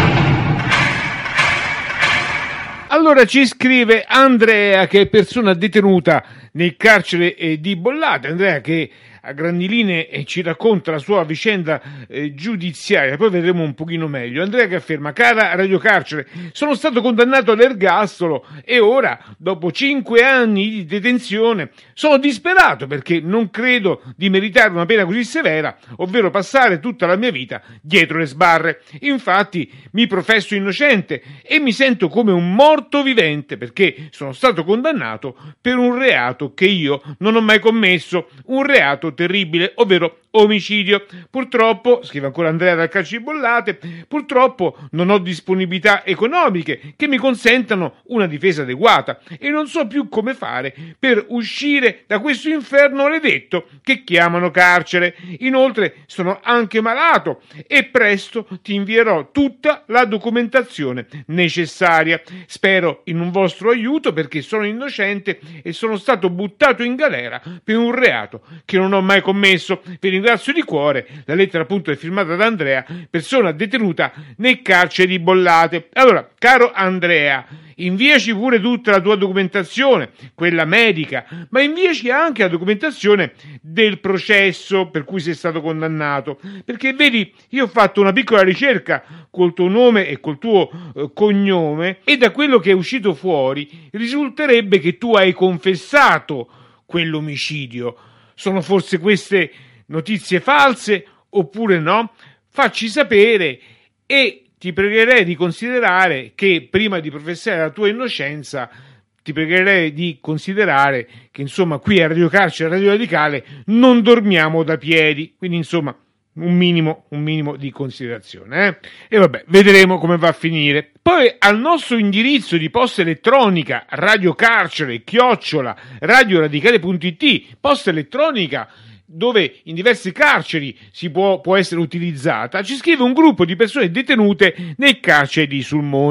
Allora ci scrive Andrea, che è persona detenuta nel carcere eh, di Bollate. Andrea che a grandi linee eh, ci racconta la sua vicenda eh, giudiziaria, poi vedremo un pochino meglio. Andrea che afferma: cara Radio Carcere, sono stato condannato all'ergastolo e ora, dopo cinque anni di detenzione, sono disperato perché non credo di meritare una pena così severa, ovvero passare tutta la mia vita dietro le sbarre. Infatti mi professo innocente e mi sento come un morto vivente perché sono stato condannato per un reato che io non ho mai commesso, un reato terribile, ovvero omicidio. Purtroppo, scrive ancora Andrea dal carcere di Bollate, purtroppo non ho disponibilità economiche che mi consentano una difesa adeguata e non so più come fare per uscire da questo inferno maledetto che chiamano carcere. Inoltre sono anche malato e presto ti invierò tutta la documentazione necessaria. Spero in un vostro aiuto perché sono innocente e sono stato buttato in galera per un reato che non ho mai commesso. Vi ringrazio di cuore. La lettera appunto è firmata da Andrea, persona detenuta nel carcere di Bollate. Allora, caro Andrea, inviaci pure tutta la tua documentazione, quella medica, ma inviaci anche la documentazione del processo per cui sei stato condannato, perché vedi, io ho fatto una piccola ricerca col tuo nome e col tuo eh, cognome e da quello che è uscito fuori risulterebbe che tu hai confessato quell'omicidio. Sono forse queste notizie false oppure no? Facci sapere e ti pregherei di considerare che prima di professare la tua innocenza ti pregherei di considerare che insomma qui a Radio Carcere, a Radio Radicale non dormiamo da piedi, quindi insomma un minimo, un minimo di considerazione, eh? E vabbè, vedremo come va a finire. Poi al nostro indirizzo di posta elettronica Radio Carcere chiocciola radioradicale.it, posta elettronica dove in diverse carceri si può, può essere utilizzata, ci scrive un gruppo di persone detenute nel carcere di Sulmona,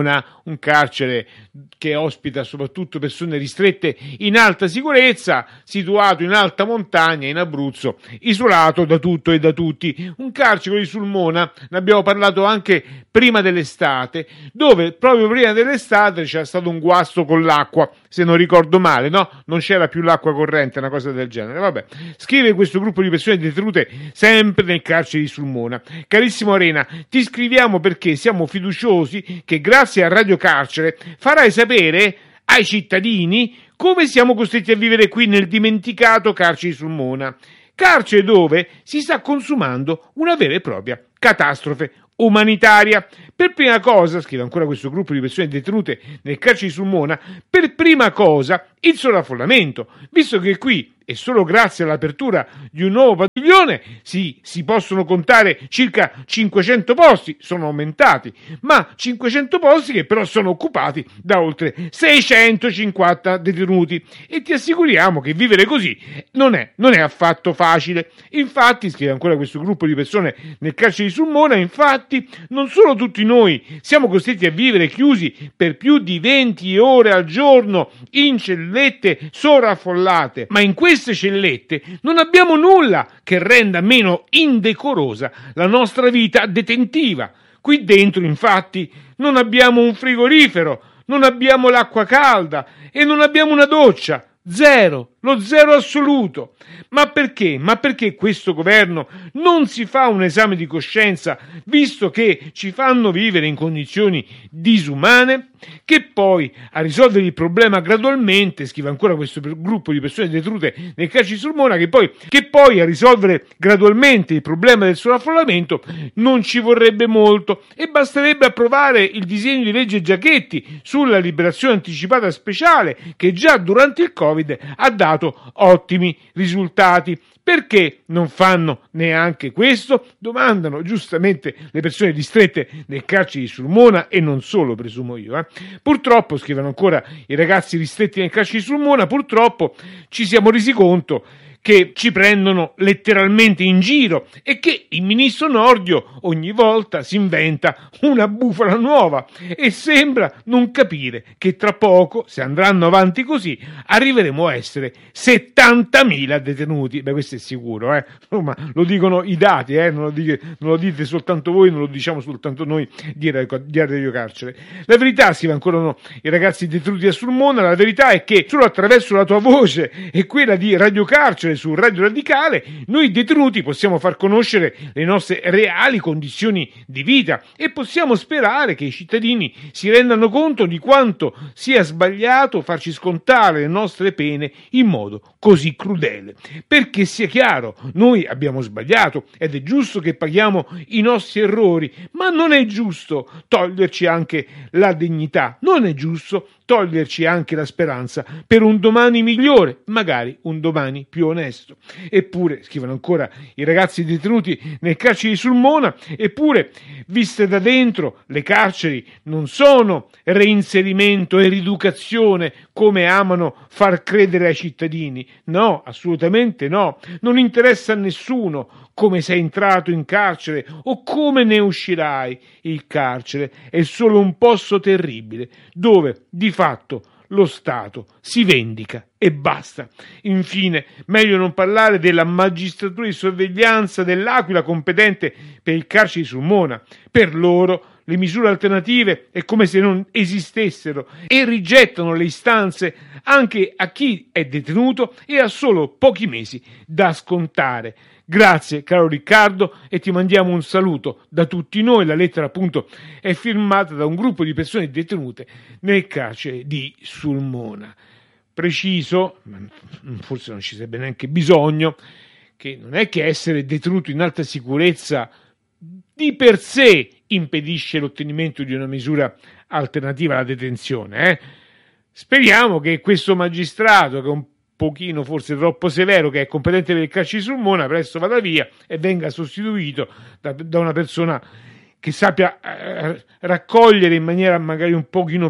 un carcere che ospita soprattutto persone ristrette in alta sicurezza, situato in alta montagna in Abruzzo, isolato da tutto e da tutti. Un carcere di Sulmona, ne abbiamo parlato anche prima dell'estate, dove proprio prima dell'estate c'era stato un guasto con l'acqua, se non ricordo male, no? Non c'era più l'acqua corrente, una cosa del genere. Vabbè, scrive questo gruppo di persone detenute sempre nel carcere di Sulmona. Carissimo Arena, ti scriviamo perché siamo fiduciosi che grazie a Radio Carcere farai sapere ai cittadini come siamo costretti a vivere qui nel dimenticato carcere di Sulmona. Carcere dove si sta consumando una vera e propria catastrofe umanitaria. Per prima cosa, scrive ancora questo gruppo di persone detenute nel carcere di Sulmona, per prima cosa il sovraffollamento, visto che qui e solo grazie all'apertura di un nuovo padiglione si, si possono contare circa cinquecento posti, sono aumentati, ma cinquecento posti che però sono occupati da oltre seicentocinquanta detenuti, e ti assicuriamo che vivere così non è, non è affatto facile. Infatti, scrive ancora questo gruppo di persone nel carcere di Sulmona, infatti non solo tutti noi siamo costretti a vivere chiusi per più di venti ore al giorno in cellette sovraffollate, ma in queste cellette non abbiamo nulla che renda meno indecorosa la nostra vita detentiva. Qui dentro, infatti, non abbiamo un frigorifero, non abbiamo l'acqua calda e non abbiamo una doccia. Zero, lo zero assoluto. Ma perché? Ma perché questo governo non si fa un esame di coscienza, visto che ci fanno vivere in condizioni disumane? Che poi a risolvere il problema gradualmente, scrive ancora questo gruppo di persone detenute nel carcere di Sulmona, che poi, che poi a risolvere gradualmente il problema del sovraffollamento non ci vorrebbe molto e basterebbe approvare il disegno di legge Giachetti sulla liberazione anticipata speciale, che già durante il Covid ha dato ottimi risultati. Perché non fanno neanche questo? Domandano giustamente le persone ristrette nel carcere di Sulmona, e non solo, presumo io. Eh. Purtroppo, scrivono ancora i ragazzi ristretti nel carcere di Sulmona, purtroppo ci siamo resi conto che ci prendono letteralmente in giro e che il ministro Nordio ogni volta si inventa una bufala nuova e sembra non capire che tra poco, se andranno avanti così, arriveremo a essere settantamila detenuti. Beh, questo è sicuro, eh? Insomma, lo dicono i dati, eh? non, lo dite, non lo dite soltanto voi, non lo diciamo soltanto noi di Radio Carcere. La verità, scrive ancora no, i ragazzi detenuti a Sulmona, la verità è che solo attraverso la tua voce e quella di Radio Carcere su Radio Radicale noi detenuti possiamo far conoscere le nostre reali condizioni di vita e possiamo sperare che i cittadini si rendano conto di quanto sia sbagliato farci scontare le nostre pene in modo così crudele. Perché sia chiaro, noi abbiamo sbagliato ed è giusto che paghiamo i nostri errori, ma non è giusto toglierci anche la dignità, non è giusto toglierci anche la speranza per un domani migliore, magari un domani più onesto. Eppure, scrivono ancora i ragazzi detenuti nel carcere di Sulmona, eppure, viste da dentro, le carceri non sono reinserimento e rieducazione come amano far credere ai cittadini. No, assolutamente no. Non interessa a nessuno come sei entrato in carcere o come ne uscirai. Il carcere è solo un posto terribile dove di fatto lo Stato si vendica e basta. Infine, meglio non parlare della magistratura di sorveglianza dell'Aquila competente per il carcere di Sulmona. Per loro le misure alternative è come se non esistessero e rigettano le istanze anche a chi è detenuto e ha solo pochi mesi da scontare. Grazie caro Riccardo, e ti mandiamo un saluto da tutti noi. La lettera appunto è firmata da un gruppo di persone detenute nel carcere di Sulmona. Preciso, forse non ci sarebbe neanche bisogno, che non è che essere detenuto in alta sicurezza di per sé impedisce l'ottenimento di una misura alternativa alla detenzione. Eh? Speriamo che questo magistrato, che è un pochino forse troppo severo, che è competente per il carcere di Sulmona, presto vada via e venga sostituito da, da una persona che sappia eh, raccogliere in maniera magari un pochino più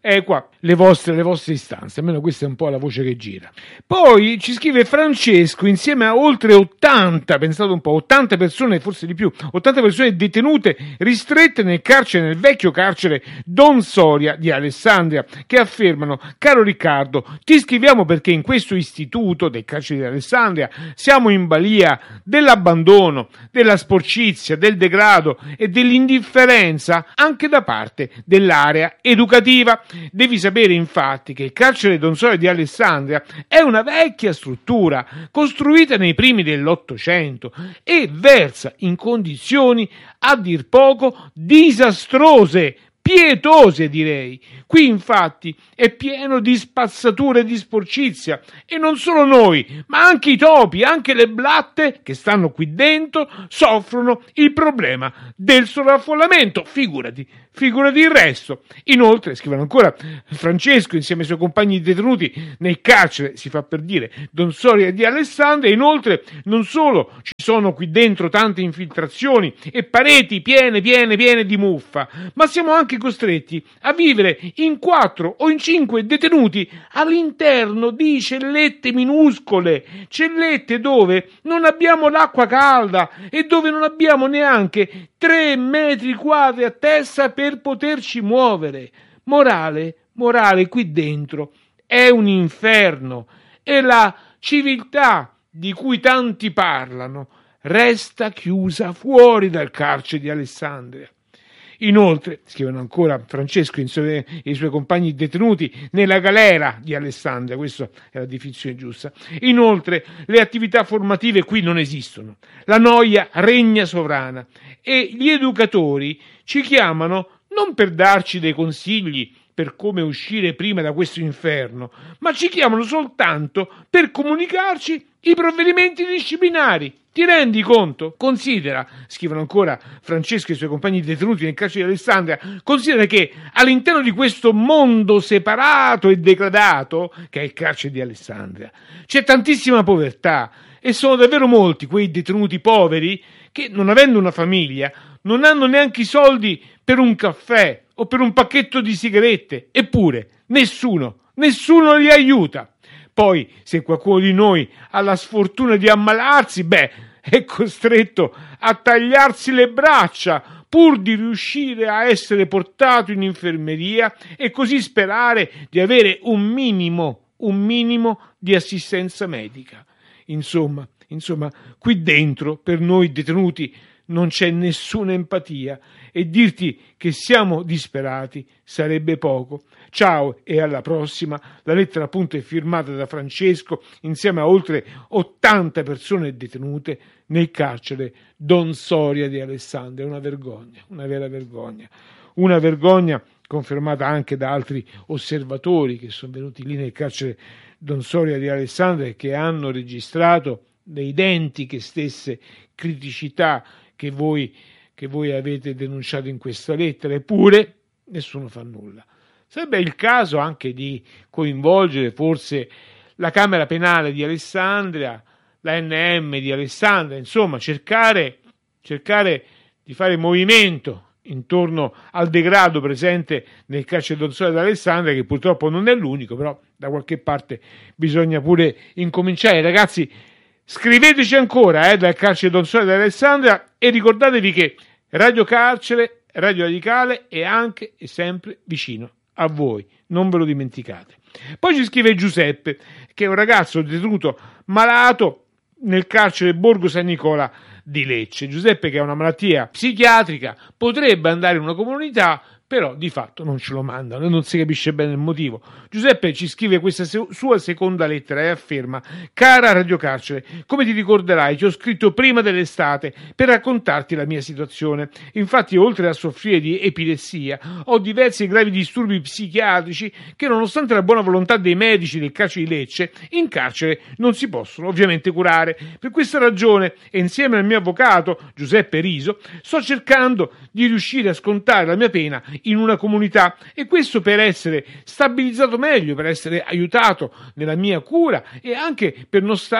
equa le vostre, le vostre istanze, almeno questa è un po' la voce che gira. Poi ci scrive Francesco, insieme a oltre ottanta, pensate un po', ottanta persone, forse di più, ottanta persone detenute ristrette nel carcere, nel vecchio carcere Don Soria di Alessandria, che affermano: caro Riccardo, ti scriviamo perché in questo istituto del carcere di Alessandria siamo in balia dell'abbandono, della sporcizia, del degrado e dell'indifferenza anche da parte dell'area educativa. Devi sapere infatti che il carcere Don Soria di Alessandria è una vecchia struttura costruita nei primi dell'Ottocento e versa in condizioni a dir poco disastrose, pietose direi. Qui infatti è pieno di spazzature e di sporcizia, e non solo noi, ma anche i topi, anche le blatte che stanno qui dentro soffrono il problema del sovraffollamento, figurati, figurati il resto. Inoltre, scrivono ancora Francesco, insieme ai suoi compagni detenuti nel carcere, si fa per dire, Don Soria di Alessandria, inoltre non solo ci sono qui dentro tante infiltrazioni e pareti piene, piene, piene di muffa, ma siamo anche costretti a vivere in quattro o in cinque detenuti all'interno di cellette minuscole, cellette dove non abbiamo l'acqua calda e dove non abbiamo neanche tre metri quadri a testa per poterci muovere. Morale, morale, qui dentro è un inferno e la civiltà di cui tanti parlano resta chiusa fuori dal carcere di Alessandria. Inoltre, scrivono ancora Francesco e i suoi compagni detenuti nella galera di Alessandria, questa è la definizione giusta, inoltre le attività formative qui non esistono, la noia regna sovrana e gli educatori ci chiamano non per darci dei consigli per come uscire prima da questo inferno, ma ci chiamano soltanto per comunicarci i provvedimenti disciplinari. Ti rendi conto? Considera, scrivono ancora Francesco e i suoi compagni detenuti nel carcere di Alessandria, considera che all'interno di questo mondo separato e degradato, che è il carcere di Alessandria, c'è tantissima povertà e sono davvero molti quei detenuti poveri che, non avendo una famiglia, non hanno neanche i soldi per un caffè o per un pacchetto di sigarette, eppure nessuno, nessuno li aiuta. Poi, se qualcuno di noi ha la sfortuna di ammalarsi, beh, è costretto a tagliarsi le braccia pur di riuscire a essere portato in infermeria e così sperare di avere un minimo, un minimo di assistenza medica. Insomma, insomma, qui dentro, per noi detenuti, non c'è nessuna empatia e dirti che siamo disperati sarebbe poco. Ciao e alla prossima. La lettera appunto è firmata da Francesco insieme a oltre ottanta persone detenute nel carcere Don Soria di Alessandria. Una vergogna, una vera vergogna. Una vergogna confermata anche da altri osservatori che sono venuti lì nel carcere Don Soria di Alessandria e che hanno registrato le identiche stesse criticità che voi, che voi avete denunciato in questa lettera, eppure nessuno fa nulla. Sarebbe il caso anche di coinvolgere forse la Camera Penale di Alessandria, la N M di Alessandria, insomma cercare, cercare di fare movimento intorno al degrado presente nel carcere Don Soria di Alessandria, che purtroppo non è l'unico, però da qualche parte bisogna pure incominciare. Ragazzi, scriveteci ancora eh, dal carcere Don Soria di Alessandria e ricordatevi che Radio Carcere, Radio Radicale è anche e sempre vicino a voi, non ve lo dimenticate. Poi ci scrive Giuseppe, che è un ragazzo detenuto malato nel carcere Borgo San Nicola di Lecce. Giuseppe, che ha una malattia psichiatrica, potrebbe andare in una comunità, però di fatto non ce lo mandano e non si capisce bene il motivo. Giuseppe ci scrive questa se- sua seconda lettera e afferma: cara Radio Carcere, come ti ricorderai ti ho scritto prima dell'estate per raccontarti la mia situazione. Infatti, oltre a soffrire di epilessia, ho diversi gravi disturbi psichiatrici che, nonostante la buona volontà dei medici del carcere di Lecce, in carcere non si possono ovviamente curare. Per questa ragione, e insieme al mio avvocato Giuseppe Riso, sto cercando di riuscire a scontare la mia pena in una comunità, e questo per essere stabilizzato meglio, per essere aiutato nella mia cura e anche per non stare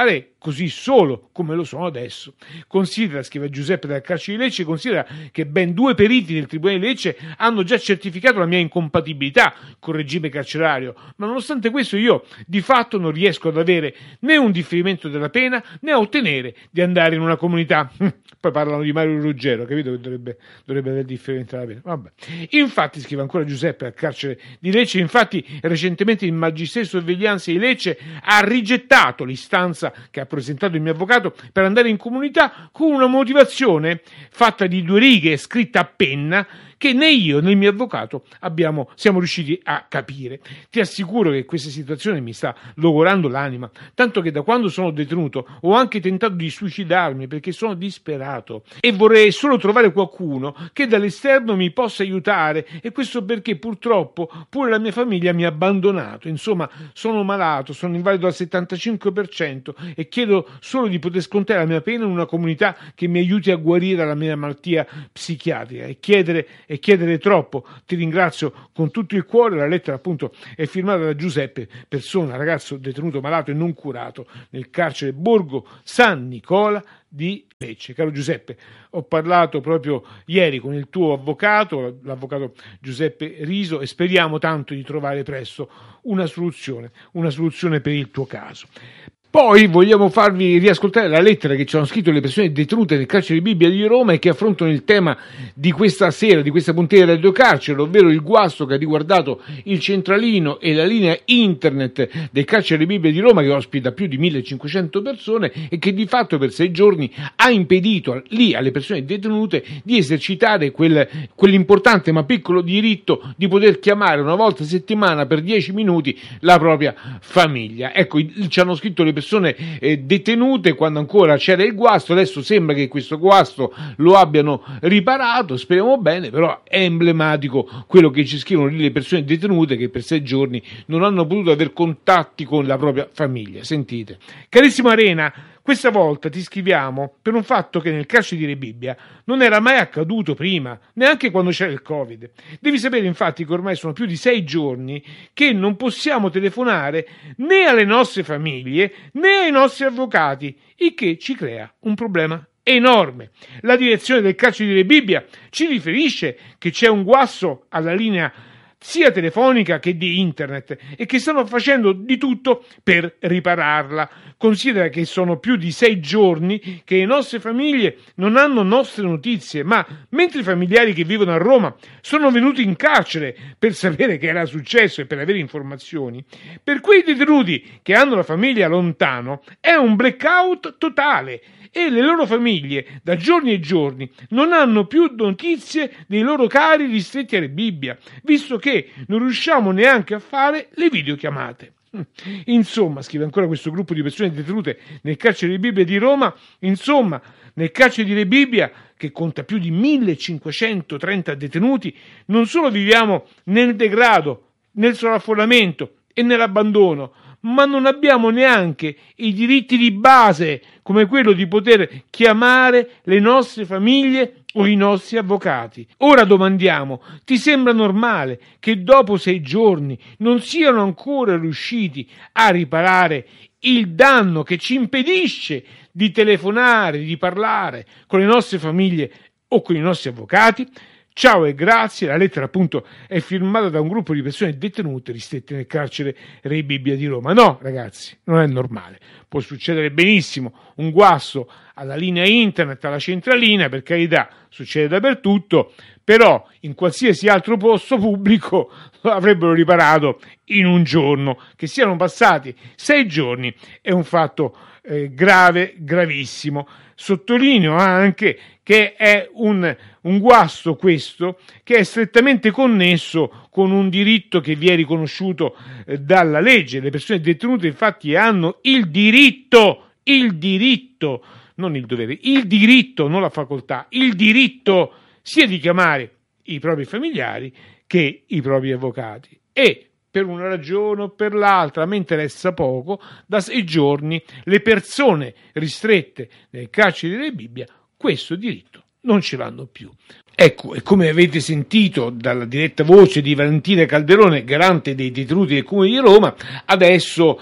così solo come lo sono adesso. Considera, scrive Giuseppe dal carcere di Lecce, considera che ben due periti del Tribunale di Lecce hanno già certificato la mia incompatibilità col regime carcerario, ma nonostante questo io di fatto non riesco ad avere né un differimento della pena né a ottenere di andare in una comunità. Poi parlano di Mario Ruggero, capito che dovrebbe, dovrebbe avere differimento della pena. Vabbè. Infatti, scrive ancora Giuseppe al carcere di Lecce, infatti recentemente il Magistero di Sorveglianza di Lecce ha rigettato l'istanza che ha presentato il mio avvocato per andare in comunità con una motivazione fatta di due righe scritta a penna che né io né il mio avvocato abbiamo, siamo riusciti a capire. Ti assicuro che questa situazione mi sta logorando l'anima, tanto che da quando sono detenuto ho anche tentato di suicidarmi perché sono disperato e vorrei solo trovare qualcuno che dall'esterno mi possa aiutare, e questo perché purtroppo pure la mia famiglia mi ha abbandonato. Insomma, sono malato, sono invalido al settantacinque per cento e chiedo solo di poter scontare la mia pena in una comunità che mi aiuti a guarire dalla mia malattia psichiatrica, e chiedere e chiedere troppo. Ti ringrazio con tutto il cuore. La lettera appunto è firmata da Giuseppe, persona, ragazzo detenuto malato e non curato nel carcere Borgo San Nicola di Lecce. Caro Giuseppe, ho parlato proprio ieri con il tuo avvocato, l'avvocato Giuseppe Riso, e speriamo tanto di trovare presto una soluzione, una soluzione per il tuo caso. Poi vogliamo farvi riascoltare la lettera che ci hanno scritto le persone detenute nel carcere di Bibbia di Roma e che affrontano il tema di questa sera, di questa puntata del Radio Carcere, ovvero il guasto che ha riguardato il centralino e la linea internet del carcere di Bibbia di Roma, che ospita più di millecinquecento persone e che di fatto per sei giorni ha impedito lì alle persone detenute di esercitare quel, quell'importante ma piccolo diritto di poter chiamare una volta a settimana per dieci minuti la propria famiglia. Ecco, ci hanno scritto le persone persone eh, detenute quando ancora c'era il guasto. Adesso sembra che questo guasto lo abbiano riparato, speriamo bene, però è emblematico quello che ci scrivono lì le persone detenute che per sei giorni non hanno potuto avere contatti con la propria famiglia. Sentite. Carissimo Arena, questa volta ti scriviamo per un fatto che nel carcere di Rebibbia non era mai accaduto prima, neanche quando c'era il Covid. Devi sapere infatti che ormai sono più di sei giorni che non possiamo telefonare né alle nostre famiglie né ai nostri avvocati, il che ci crea un problema enorme. La direzione del carcere di Rebibbia ci riferisce che c'è un guasto alla linea sia telefonica che di internet e che stanno facendo di tutto per ripararla. Considera che sono più di sei giorni che le nostre famiglie non hanno nostre notizie, ma mentre i familiari che vivono a Roma sono venuti in carcere per sapere che era successo e per avere informazioni, per quei detenuti che hanno la famiglia lontano è un blackout totale e le loro famiglie da giorni e giorni non hanno più notizie dei loro cari ristretti a Rebibbia, visto che non riusciamo neanche a fare le videochiamate. Insomma, scrive ancora questo gruppo di persone detenute nel carcere di Rebibbia di Roma, insomma, nel carcere di Rebibbia, che conta più di millecinquecentotrenta detenuti, non solo viviamo nel degrado, nel sovraffollamento e nell'abbandono, ma non abbiamo neanche i diritti di base, come quello di poter chiamare le nostre famiglie o i nostri avvocati. Ora domandiamo, ti sembra normale che dopo sei giorni non siano ancora riusciti a riparare il danno che ci impedisce di telefonare, di parlare con le nostre famiglie o con i nostri avvocati? Ciao e grazie. La lettera appunto è firmata da un gruppo di persone detenute ristrette nel carcere Rebibbia di Roma. No, ragazzi, non è normale. Può succedere benissimo un guasto alla linea internet, alla centralina, per carità, succede dappertutto, però in qualsiasi altro posto pubblico lo avrebbero riparato in un giorno. Che siano passati sei giorni è un fatto eh, grave, gravissimo. Sottolineo anche che è un, un guasto questo che è strettamente connesso con un diritto che vi è riconosciuto eh, dalla legge. Le persone detenute infatti hanno il diritto, il diritto, non il dovere, il diritto, non la facoltà, il diritto sia di chiamare i propri familiari che i propri avvocati. E per una ragione o per l'altra, mi interessa poco, da sei giorni le persone ristrette nel carcere di Rebibbia questo diritto non ce l'hanno più. Ecco, e come avete sentito dalla diretta voce di Valentina Calderone, garante dei detenuti del Comune di Roma, adesso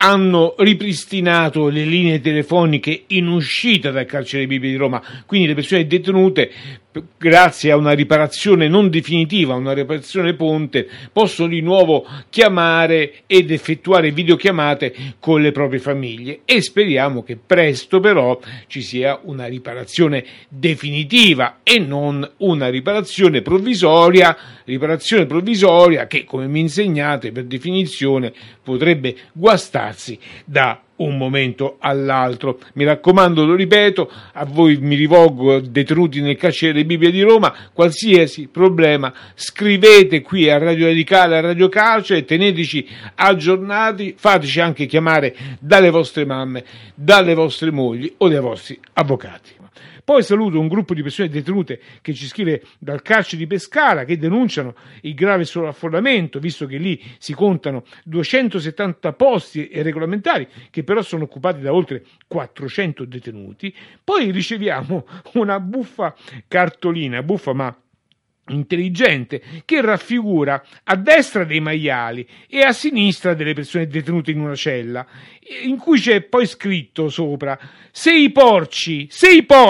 hanno ripristinato le linee telefoniche in uscita dal carcere Bibbia di Roma, quindi le persone detenute, grazie a una riparazione non definitiva, una riparazione ponte, possono di nuovo chiamare ed effettuare videochiamate con le proprie famiglie, e speriamo che presto però ci sia una riparazione definitiva e non una riparazione provvisoria, riparazione provvisoria che, come mi insegnate, per definizione potrebbe guastarsi da un momento all'altro. Mi raccomando, lo ripeto, a voi mi rivolgo, detenuti nel carcere Bibbia di Roma, qualsiasi problema scrivete qui a Radio Radicale, a Radio Carcere, teneteci aggiornati, fateci anche chiamare dalle vostre mamme, dalle vostre mogli o dai vostri avvocati. Poi saluto un gruppo di persone detenute che ci scrive dal carcere di Pescara, che denunciano il grave sovraffollamento, visto che lì si contano duecentosettanta posti regolamentari che però sono occupati da oltre quattrocento detenuti. Poi riceviamo una buffa cartolina, buffa ma intelligente, che raffigura a destra dei maiali e a sinistra delle persone detenute in una cella, in cui c'è poi scritto sopra: se i porci, se i porci